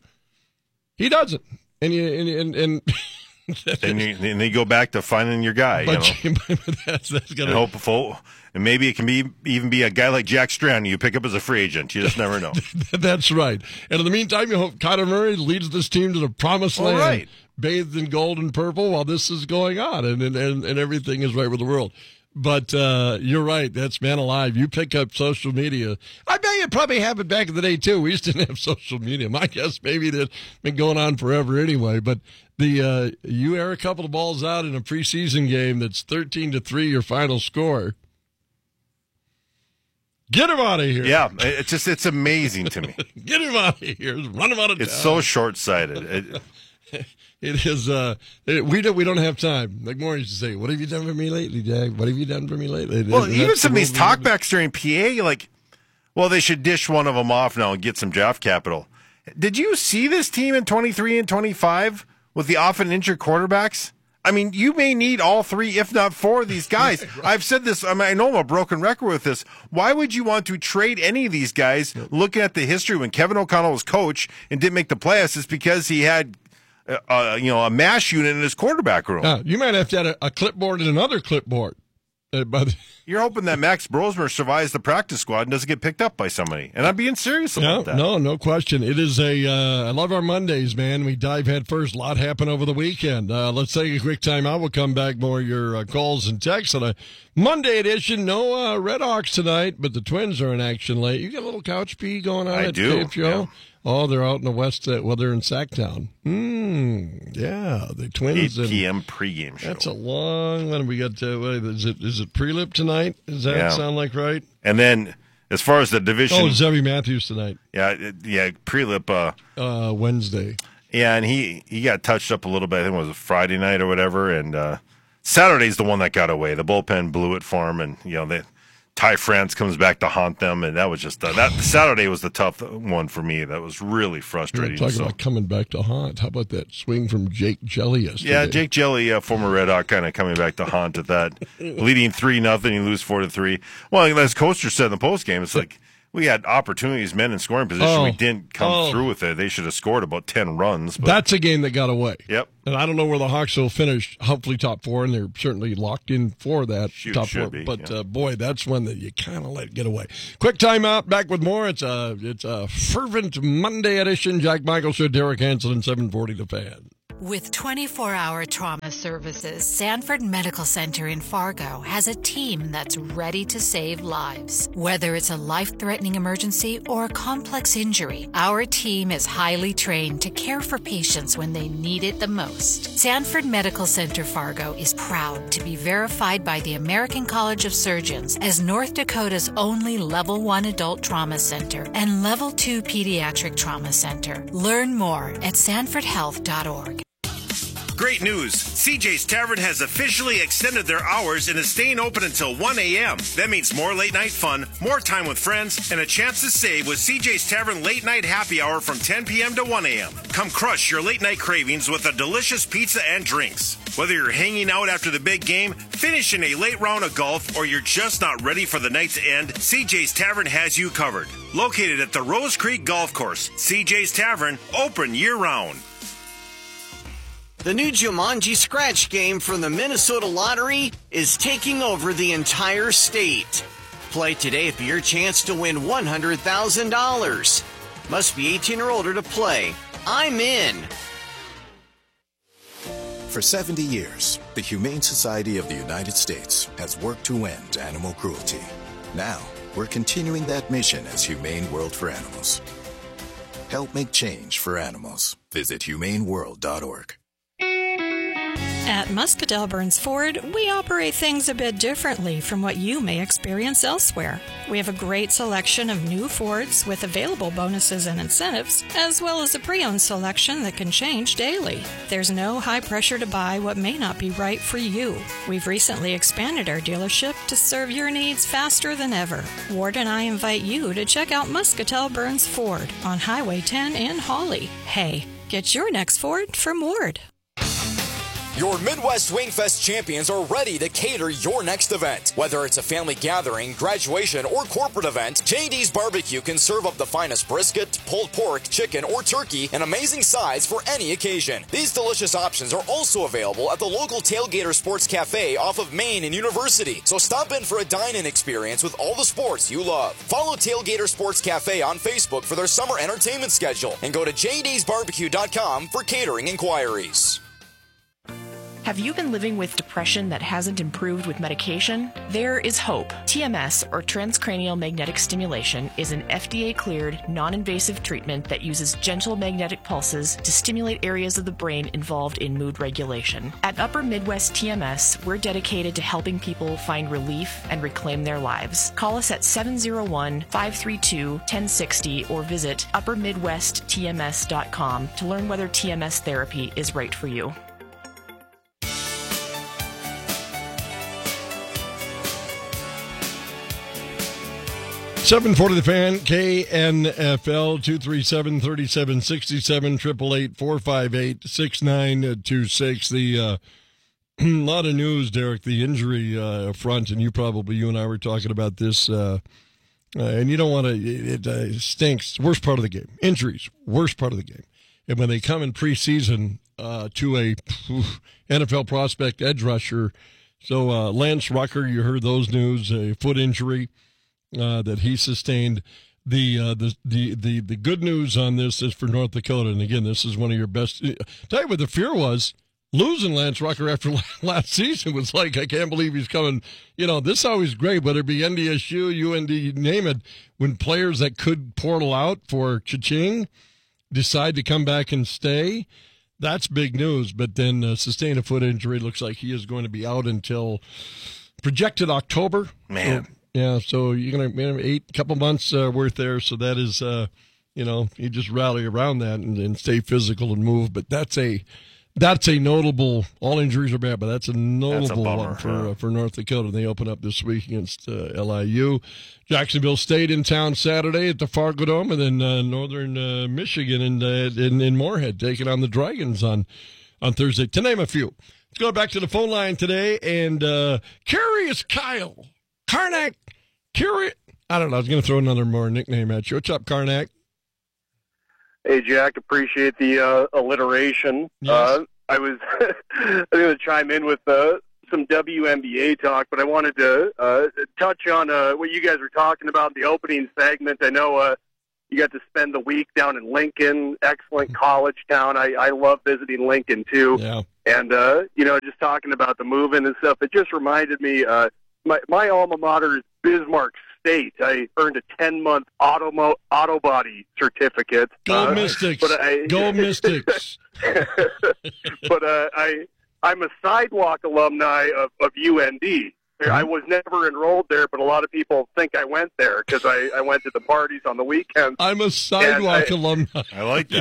he doesn't. And you and and. and and, you, and you go back to finding your guy. But you know? that's, that's gonna... and hopeful, and maybe it can be even be a guy like Jack Strand you pick up as a free agent. You just never know. That's right. And in the meantime, you hope Kyler Murray leads this team to the promised land, right. bathed in gold and purple while this is going on, and and, and, and everything is right with the world. But uh, you're right. That's man alive. You pick up social media. I bet you probably have it back in the day, too. We used to have social media. My guess maybe that's been going on forever anyway. But the uh, you air a couple of balls out in a preseason game that's thirteen to three, your final score. Get him out of here. Yeah, it's just it's amazing to me. Get him out of here. Run him out of It's town. so short-sighted. It, It is. Uh, it, we don't. We don't have time. Like Maureen used to say, "What have you done for me lately, Jack? What have you done for me lately?" Well, and even some of these talkbacks during P A, like, well, they should dish one of them off now and get some draft capital. Did you see this team in twenty-three and twenty-five with the often injured quarterbacks? I mean, you may need all three, if not four, of these guys. Right. I've said this. I mean, I know I'm a broken record with this. Why would you want to trade any of these guys? Looking at the history when Kevin O'Connell was coach and didn't make the playoffs, it's because he had. Uh, you know, a mash unit in his quarterback room. Uh, you might have to add a, a clipboard and another clipboard. Uh, but You're hoping that Max Brosmer survives the practice squad and doesn't get picked up by somebody. And I'm being serious about no, that. No, no question. It is a, uh, I love our Mondays, man. We dive head first. A lot happened over the weekend. Uh, let's take a quick time out. We'll come back more your uh, calls and texts on a Monday edition. No uh, Red Hawks tonight, but the Twins are in action late. You got a little couch pee going on I at do. Dave Joe? Yeah. Oh, they're out in the west. Uh, well, they're in Sacktown. Hmm. Yeah, the Twins. eight p.m. pregame show. That's a long one. We got to, uh, is it is it pre-lip tonight? Does that yeah. sound like right? And then, as far as the division. Oh, Zevy Matthews tonight. Yeah, yeah, pre-lip. Uh, uh, Wednesday. Yeah, and he, he got touched up a little bit. I think it was a Friday night or whatever, and uh, Saturday's the one that got away. The bullpen blew it for him, and you know they. Ty France comes back to haunt them, and that was just uh, that. Saturday was the tough one for me. That was really frustrating. Talking so. about coming back to haunt. How about that swing from Jake Jelly yesterday? Yeah, Jake Jelly, uh, former Red Hawk, kind of coming back to haunt at that, leading three nothing, you lose four to three. Well, as Coaster said in the post game, it's like we had opportunities, men in scoring position. Oh. We didn't come Oh. through with it. They should have scored about ten runs. But. That's a game that got away. Yep. And I don't know where the Hawks will finish. Hopefully top four, and they're certainly locked in for that Shoot, top should four. be, but yeah. uh, boy, that's one that you kind of let get away. Quick timeout. Back with more. It's a it's a fervent Monday edition. Jack Michael Show, Derek Hansen, and seven forty The Fan. With twenty-four hour trauma services, Sanford Medical Center in Fargo has a team that's ready to save lives. Whether it's a life-threatening emergency or a complex injury, our team is highly trained to care for patients when they need it the most. Sanford Medical Center Fargo is proud to be verified by the American College of Surgeons as North Dakota's only Level one Adult Trauma Center and Level two Pediatric Trauma Center. Learn more at sanford health dot org. Great news! C J's Tavern has officially extended their hours and is staying open until one a.m. That means more late night fun, more time with friends, and a chance to save with C J's Tavern Late Night Happy Hour from ten p.m. to one a.m. Come crush your late night cravings with a delicious pizza and drinks. Whether you're hanging out after the big game, finishing a late round of golf, or you're just not ready for the night to end, C J's Tavern has you covered. Located at the Rose Creek Golf Course, C J's Tavern, open year-round. The new Jumanji Scratch game from the Minnesota Lottery is taking over the entire state. Play today for your chance to win one hundred thousand dollars. Must be eighteen or older to play. I'm in. For seventy years, the Humane Society of the United States has worked to end animal cruelty. Now, we're continuing that mission as Humane World for Animals. Help make change for animals. Visit humane world dot org. At Muscatel Burns Ford, we operate things a bit differently from what you may experience elsewhere. We have a great selection of new Fords with available bonuses and incentives, as well as a pre-owned selection that can change daily. There's no high pressure to buy what may not be right for you. We've recently expanded our dealership to serve your needs faster than ever. Ward and I invite you to check out Muscatel Burns Ford on Highway ten in Hawley. Hey, get your next Ford from Ward. Your Midwest Wingfest champions are ready to cater your next event. Whether it's a family gathering, graduation, or corporate event, J D's Barbecue can serve up the finest brisket, pulled pork, chicken, or turkey in amazing size for any occasion. These delicious options are also available at the local Tailgater Sports Cafe off of Main and University. So stop in for a dine-in experience with all the sports you love. Follow Tailgater Sports Cafe on Facebook for their summer entertainment schedule and go to j d's barbecue dot com for catering inquiries. Have you been living with depression that hasn't improved with medication? There is hope. T M S, or transcranial magnetic stimulation, is an F D A-cleared, non-invasive treatment that uses gentle magnetic pulses to stimulate areas of the brain involved in mood regulation. At Upper Midwest T M S, we're dedicated to helping people find relief and reclaim their lives. Call us at seven oh one, five three two, one oh six oh or visit upper midwest t m s dot com to learn whether T M S therapy is right for you. seven forty The Fan, K N F L, two three seven, three seven six seven, eight eight eight, four five eight, six nine two six. The, uh, a lot of news, Derek, the injury uh, front, and you probably, you and I were talking about this, uh, uh, and you don't want to, it, it uh, stinks. Worst part of the game. Injuries, worst part of the game. And when they come in preseason uh, to a N F L prospect edge rusher, so uh, Lance Rucker, you heard those news, a foot injury. Uh, that he sustained. The, uh, the the the the good news on this is for North Dakota, and again, this is one of your best. Tell you what the fear was: losing Lance Rucker after last season was like, I can't believe he's coming. You know, this is always great, whether it be N D S U, U N D, name it. When players that could portal out for cha-ching decide to come back and stay, that's big news. But then uh, sustain a foot injury. Looks like he is going to be out until projected October. Man. So, yeah, so you're going to have eight couple months uh, worth there. So that is, uh, You know, you just rally around that and, and stay physical and move. But that's a that's a notable. All injuries are bad, but that's a notable That's a bummer, one for yeah. uh, for North Dakota. They open up this week against uh, L I U. Jacksonville State in town Saturday at the Fargo Dome, and then uh, Northern uh, Michigan in, uh, in in Moorhead taking on the Dragons on on Thursday. To name a few. Let's go back to the phone line today, and uh, Curious Kyle Karnak. Curious. I don't know. I was going to throw another more nickname at you. What's up, Karnak? Hey, Jack, appreciate the uh, alliteration. Yes. Uh, I was I'm going to chime in with uh, some W N B A talk, but I wanted to uh, touch on uh, what you guys were talking about in the opening segment. I know uh, you got to spend the week down in Lincoln, excellent college town. I, I love visiting Lincoln, too. Yeah. And, uh, you know, just talking about the moving and stuff, it just reminded me, uh, my, my alma mater is Bismarck State. I earned a ten-month auto mo- auto body certificate. Go uh, Mystics! But I, Go Mystics! but uh, I, I'm a sidewalk alumni of, of U N D. I was never enrolled there, but a lot of people think I went there because I, I went to the parties on the weekends. I'm a sidewalk I, alumni. I like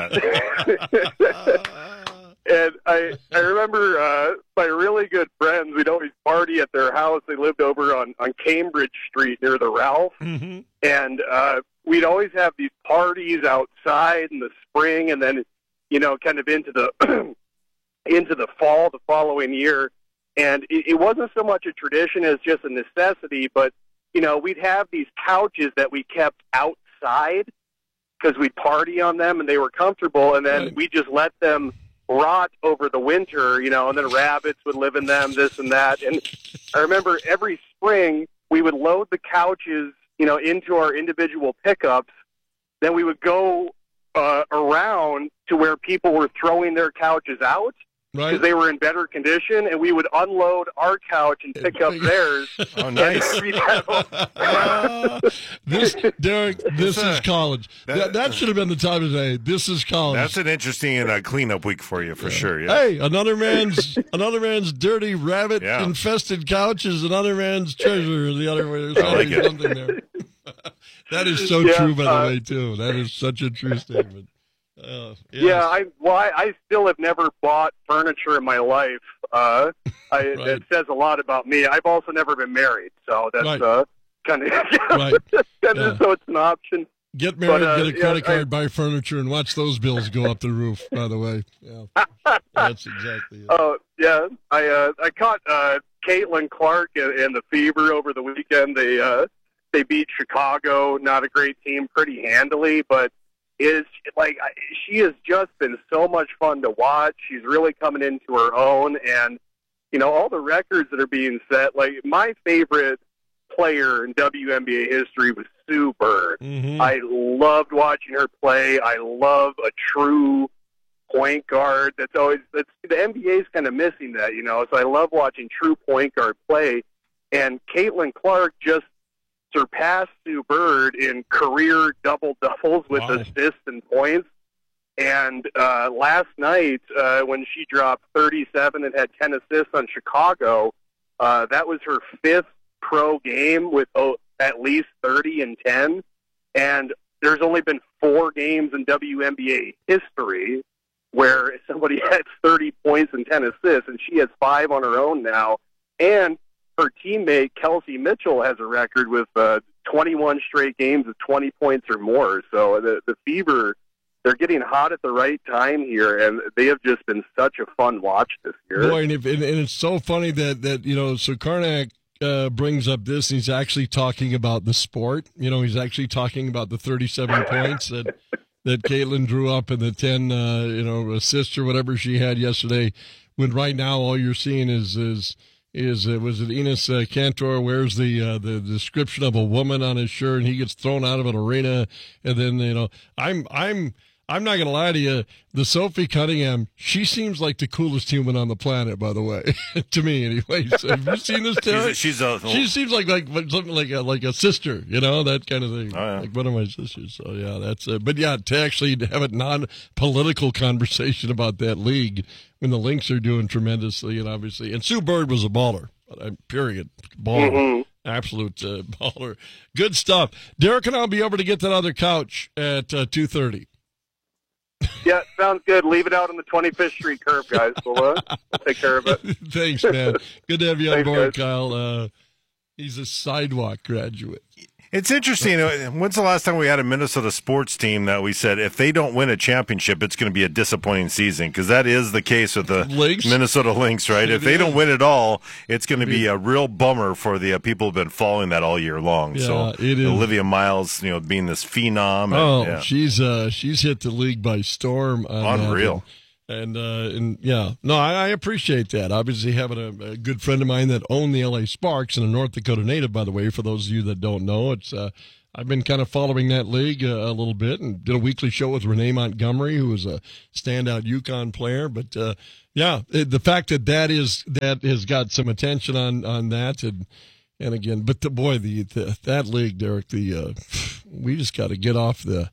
that. And I I remember uh, my really good friends, we'd always party at their house. They lived over on, on Cambridge Street near the Ralph. Mm-hmm. And uh, we'd always have these parties outside in the spring and then, you know, kind of into the into the fall the following year. And it, it wasn't so much a tradition as just a necessity, but, you know, we'd have these couches that we kept outside because we'd party on them and they were comfortable. And then right. we just let them rot over the winter, you know, and then rabbits would live in them, this and that. And I remember every spring we would load the couches, you know, into our individual pickups. Then we would go uh, around to where people were throwing their couches out because Right. they were in better condition, and we would unload our couch and pick up theirs. Oh, nice. And we'd have- Uh, this, Derek, this is college. That, that should have been the time to say, this is college. That's an interesting uh, cleanup week for you, for sure. Yeah. Hey, another man's another man's dirty rabbit Yeah. infested couch is another man's treasure. The other way, there's I like always it. something there. That is so Yeah, true, by the uh, way, too. That is such a true statement. Uh, yes. Yeah, I well, I, I still have never bought furniture in my life. Uh, I, Right. It says a lot about me. I've also never been married, so that's Right. uh, kind of Right. kind of Yeah. so it's an option. Get married, But, uh, get a yeah, credit card, I- buy furniture, and watch those bills go up the roof. By the way, yeah, that's exactly it. Oh yeah, I uh, I caught uh, Caitlin Clark and, and the Fever over the weekend. They uh, they beat Chicago, not a great team, pretty handily, but is like I- she has just been so much fun to watch. She's really coming into her own, and you know all the records that are being set. Like my favorite player in W N B A history was Sue Bird. Mhm. I loved watching her play. I love a true point guard. That's always that's the N B A is kind of missing that, you know. So I love watching true point guard play. And Caitlin Clark just surpassed Sue Bird in career double doubles with Wow. assists and points. And uh, last night, uh, when she dropped thirty-seven and had ten assists on Chicago, uh, that was her fifth pro game with oh, at least thirty and ten. And there's only been four games in W N B A history where somebody had thirty points and ten assists, and she has five on her own now. And her teammate, Kelsey Mitchell, has a record with uh, twenty-one straight games of twenty points or more. So the, the Fever, they're getting hot at the right time here, and they have just been such a fun watch this year. Boy, and, if, and, and it's so funny that, that you know, so Karnak uh, brings up this, and he's actually talking about the sport. You know, he's actually talking about the thirty-seven points that that Caitlin drew up and the ten, uh, you know, assists or whatever she had yesterday. When right now all you're seeing is is is uh, was it Enes uh, Kantor wears the uh, the description of a woman on his shirt, and he gets thrown out of an arena, and then you know, I'm I'm. I'm not going to lie to you. The Sophie Cunningham, she seems like the coolest human on the planet, by the way, to me anyway. So have you seen this, Terry? She's a, she's a She seems like like something like a, like a sister, you know, that kind of thing. Oh, yeah. Like one of my sisters. So, yeah, that's uh, but, yeah, to actually have a non-political conversation about that league when the Lynx are doing tremendously, and obviously, and Sue Bird was a baller, uh, period. Baller. Mhm. Absolute uh, baller. Good stuff. Derek and I'll be over to get that other couch at uh, two thirty. Yeah, sounds good. Leave it out on the twenty-fifth Street curb, guys. We'll, uh, we'll take care of it. Thanks, man. Good to have you on Thanks, board, guys. Kyle. Uh, he's a sidewalk graduate. It's interesting. When's the last time we had a Minnesota sports team that we said if they don't win a championship, it's going to be a disappointing season? Because that is the case with the Lynx? Minnesota Lynx, right? It If they is. don't win it all, it's going to be a real bummer for the uh, people who've been following that all year long. Yeah, so it is. Olivia Miles, you know, being this phenom. And, Oh, yeah. she's uh, she's hit the league by storm. On Unreal. that. And, uh, and yeah, no, I, I appreciate that. Obviously, having a, a good friend of mine that owned the L A Sparks and a North Dakota native, by the way, for those of you that don't know, it's uh, I've been kind of following that league uh, a little bit and did a weekly show with Renee Montgomery, who was a standout UConn player. But uh, yeah, it, the fact that that is that has got some attention on on that, and and again, but the boy, the, the that league, Derek, the uh, we just got to get off the.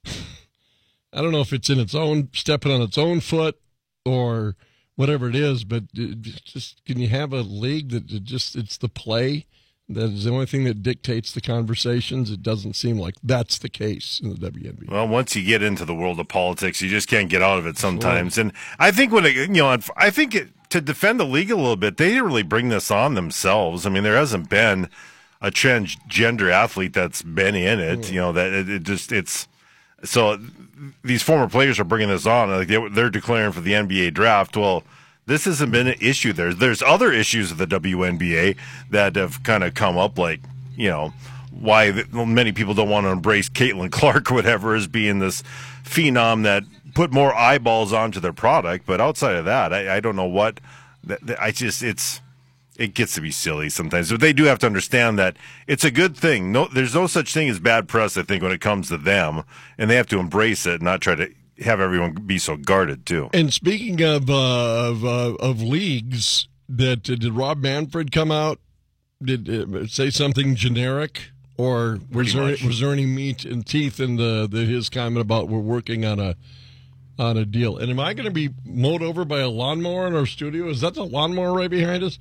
I don't know if it's in its own, stepping on its own foot or whatever it is, but it just can you have a league that it just, it's the play that is the only thing that dictates the conversations? It doesn't seem like that's the case in the W N B A. Well, once you get into the world of politics, you just can't get out of it sometimes. And I think when it, you know, I think it, to defend the league a little bit, they didn't really bring this on themselves. I mean, there hasn't been a transgender athlete that's been in it. Mm. You know, that it, it just it's so these former players are bringing this on. Like they, they're declaring for the N B A draft. Well, this hasn't been an issue. There's there's other issues of the W N B A that have kind of come up, like, you know, why the, many people don't want to embrace Caitlin Clark, whatever, as being this phenom that put more eyeballs onto their product. But outside of that, I, I don't know what. I just it's it gets to be silly sometimes. But they do have to understand that it's a good thing. No, there's no such thing as bad press, I think, when it comes to them, and they have to embrace it and not try to have everyone be so guarded too. And speaking of uh, of uh, of leagues, that uh, did Rob Manfred come out? Did uh, say something generic, or was there, was there any meat and teeth in the, the his comment about we're working on a on a deal? And am I going to be mowed over by a lawnmower in our studio? Is that the lawnmower right behind us?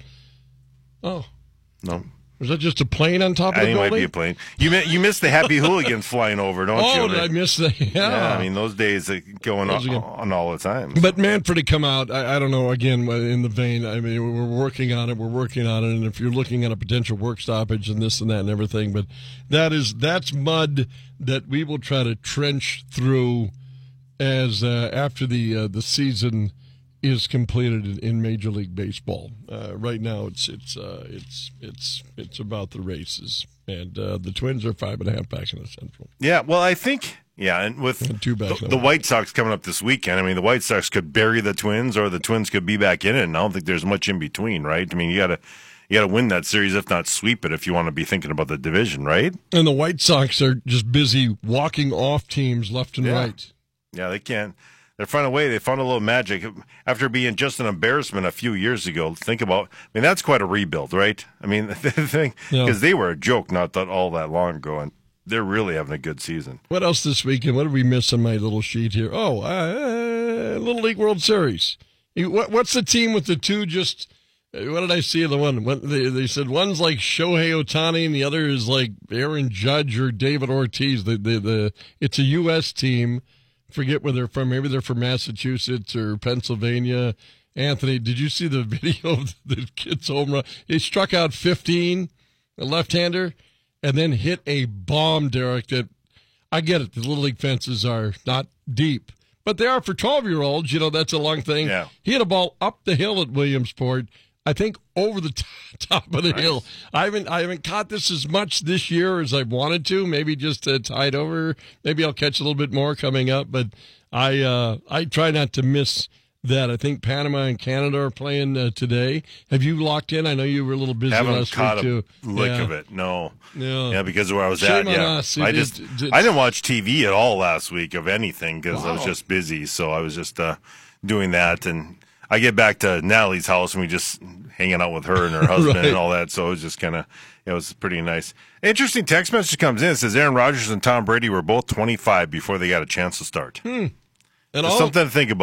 Oh no. Was that just a plane on top of I the think it building? might be a plane. You mi- you missed the Happy Hooligans flying over, don't oh, you? Oh, did I miss that? Yeah. yeah. I mean, those days are going on, on all the time. So. But Manfred had come out, I, I don't know, again, in the vein, I mean, we're working on it, we're working on it, and if you're looking at a potential work stoppage and this and that and everything, but that is, that's mud that we will try to trench through as uh, after the uh, the season is completed in, in Major League Baseball. Uh, right now, it's it's uh, it's it's it's about the races, and uh, the Twins are five and a half back in the Central. Yeah, well, I think yeah, and with and two back the, the White Sox coming up this weekend, I mean, the White Sox could bury the Twins, or the Twins could be back in it. And I don't think there's much in between, right? I mean, you gotta you gotta win that series, if not sweep it, if you want to be thinking about the division, right? And the White Sox are just busy walking off teams left and yeah. right. Yeah, they can't. They found a way. They found a little magic after being just an embarrassment a few years ago. Think about. I mean, that's quite a rebuild, right? I mean, the thing because yeah. they were a joke not that all that long ago, and they're really having a good season. What else this weekend? What did we miss on my little sheet here? Oh, uh, Little League World Series. What, what's the team with the two? Just what did I see? The one what, they they said one's like Shohei Ohtani, and the other is like Aaron Judge or David Ortiz. The the, the it's a U S team. Forget where they're from. Maybe they're from Massachusetts or Pennsylvania. Anthony, did you see the video of the kid's home run? He struck out fifteen, a left-hander, and then hit a bomb, Derek, that I get it. The Little League fences are not deep, but they are for twelve-year-olds. You know, that's a long thing. Yeah. He hit a ball up the hill at Williamsport, I think over the t- top of the nice. hill. I haven't I haven't caught this as much this year as I wanted to. Maybe just uh, tied over. Maybe I'll catch a little bit more coming up. But I uh, I try not to miss that. I think Panama and Canada are playing uh, today. Have you locked in? I know you were a little busy Haven't last caught week a too. lick yeah. of it. No. Yeah. Yeah, because of where I was Shame at. on Yeah. us. I It just did- did- I didn't watch T V at all last week of anything because I was Wow. just busy. So I was just uh, doing that, and I get back to Natalie's house and we just hanging out with her and her husband Right. and all that. So it was just kind of, it was pretty nice. Interesting text message comes in. It says Aaron Rodgers and Tom Brady were both twenty-five before they got a chance to start. Hmm. And Just all, something to think about.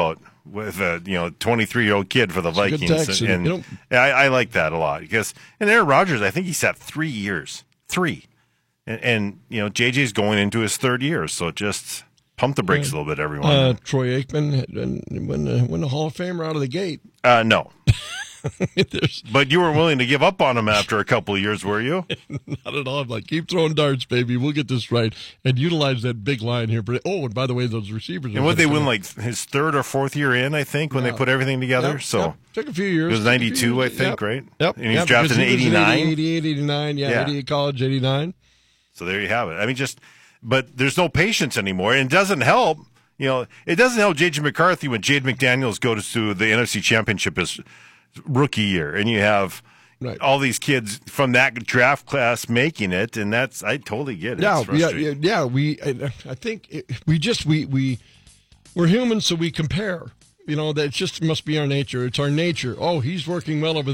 with a you know twenty-three year old kid for the It's a good Vikings, text, and, and, and you know- I, I like that a lot because and Aaron Rodgers, I think he sat three years, three, and, and you know J J's going into his third year, so just pump the brakes a little bit, everyone. Uh, Troy Aikman and when the, when the Hall of Famer out of the gate. Uh, no. But you weren't willing to give up on him after a couple of years, were you? Not at all. I'm like, keep throwing darts, baby. We'll get this right. And utilize that big line here. Oh, and by the way, those receivers. And would they win like his third or fourth year in, I think, when Yeah. they put everything together? Yep, so yep. Took a few years. It was Took a few ninety-two, I years. think, Yep. right? Yep. And he was Yep, drafted in because he was eighty-nine? eighty-eight, eighty-nine, yeah, Yeah. eighty-eight college, eighty-nine. So there you have it. I mean, just, but there's no patience anymore. And it doesn't help, you know, it doesn't help J J McCarthy when Jade McDaniels goes to the N F C Championship his rookie year. And you have right. all these kids from that draft class making it. And that's, I totally get it. Yeah, It's yeah, frustrating. yeah, yeah. We, I, I think it, we just, we, we, we're humans, so we compare. You know, that just must be our nature. It's our nature. Oh, he's working well over there.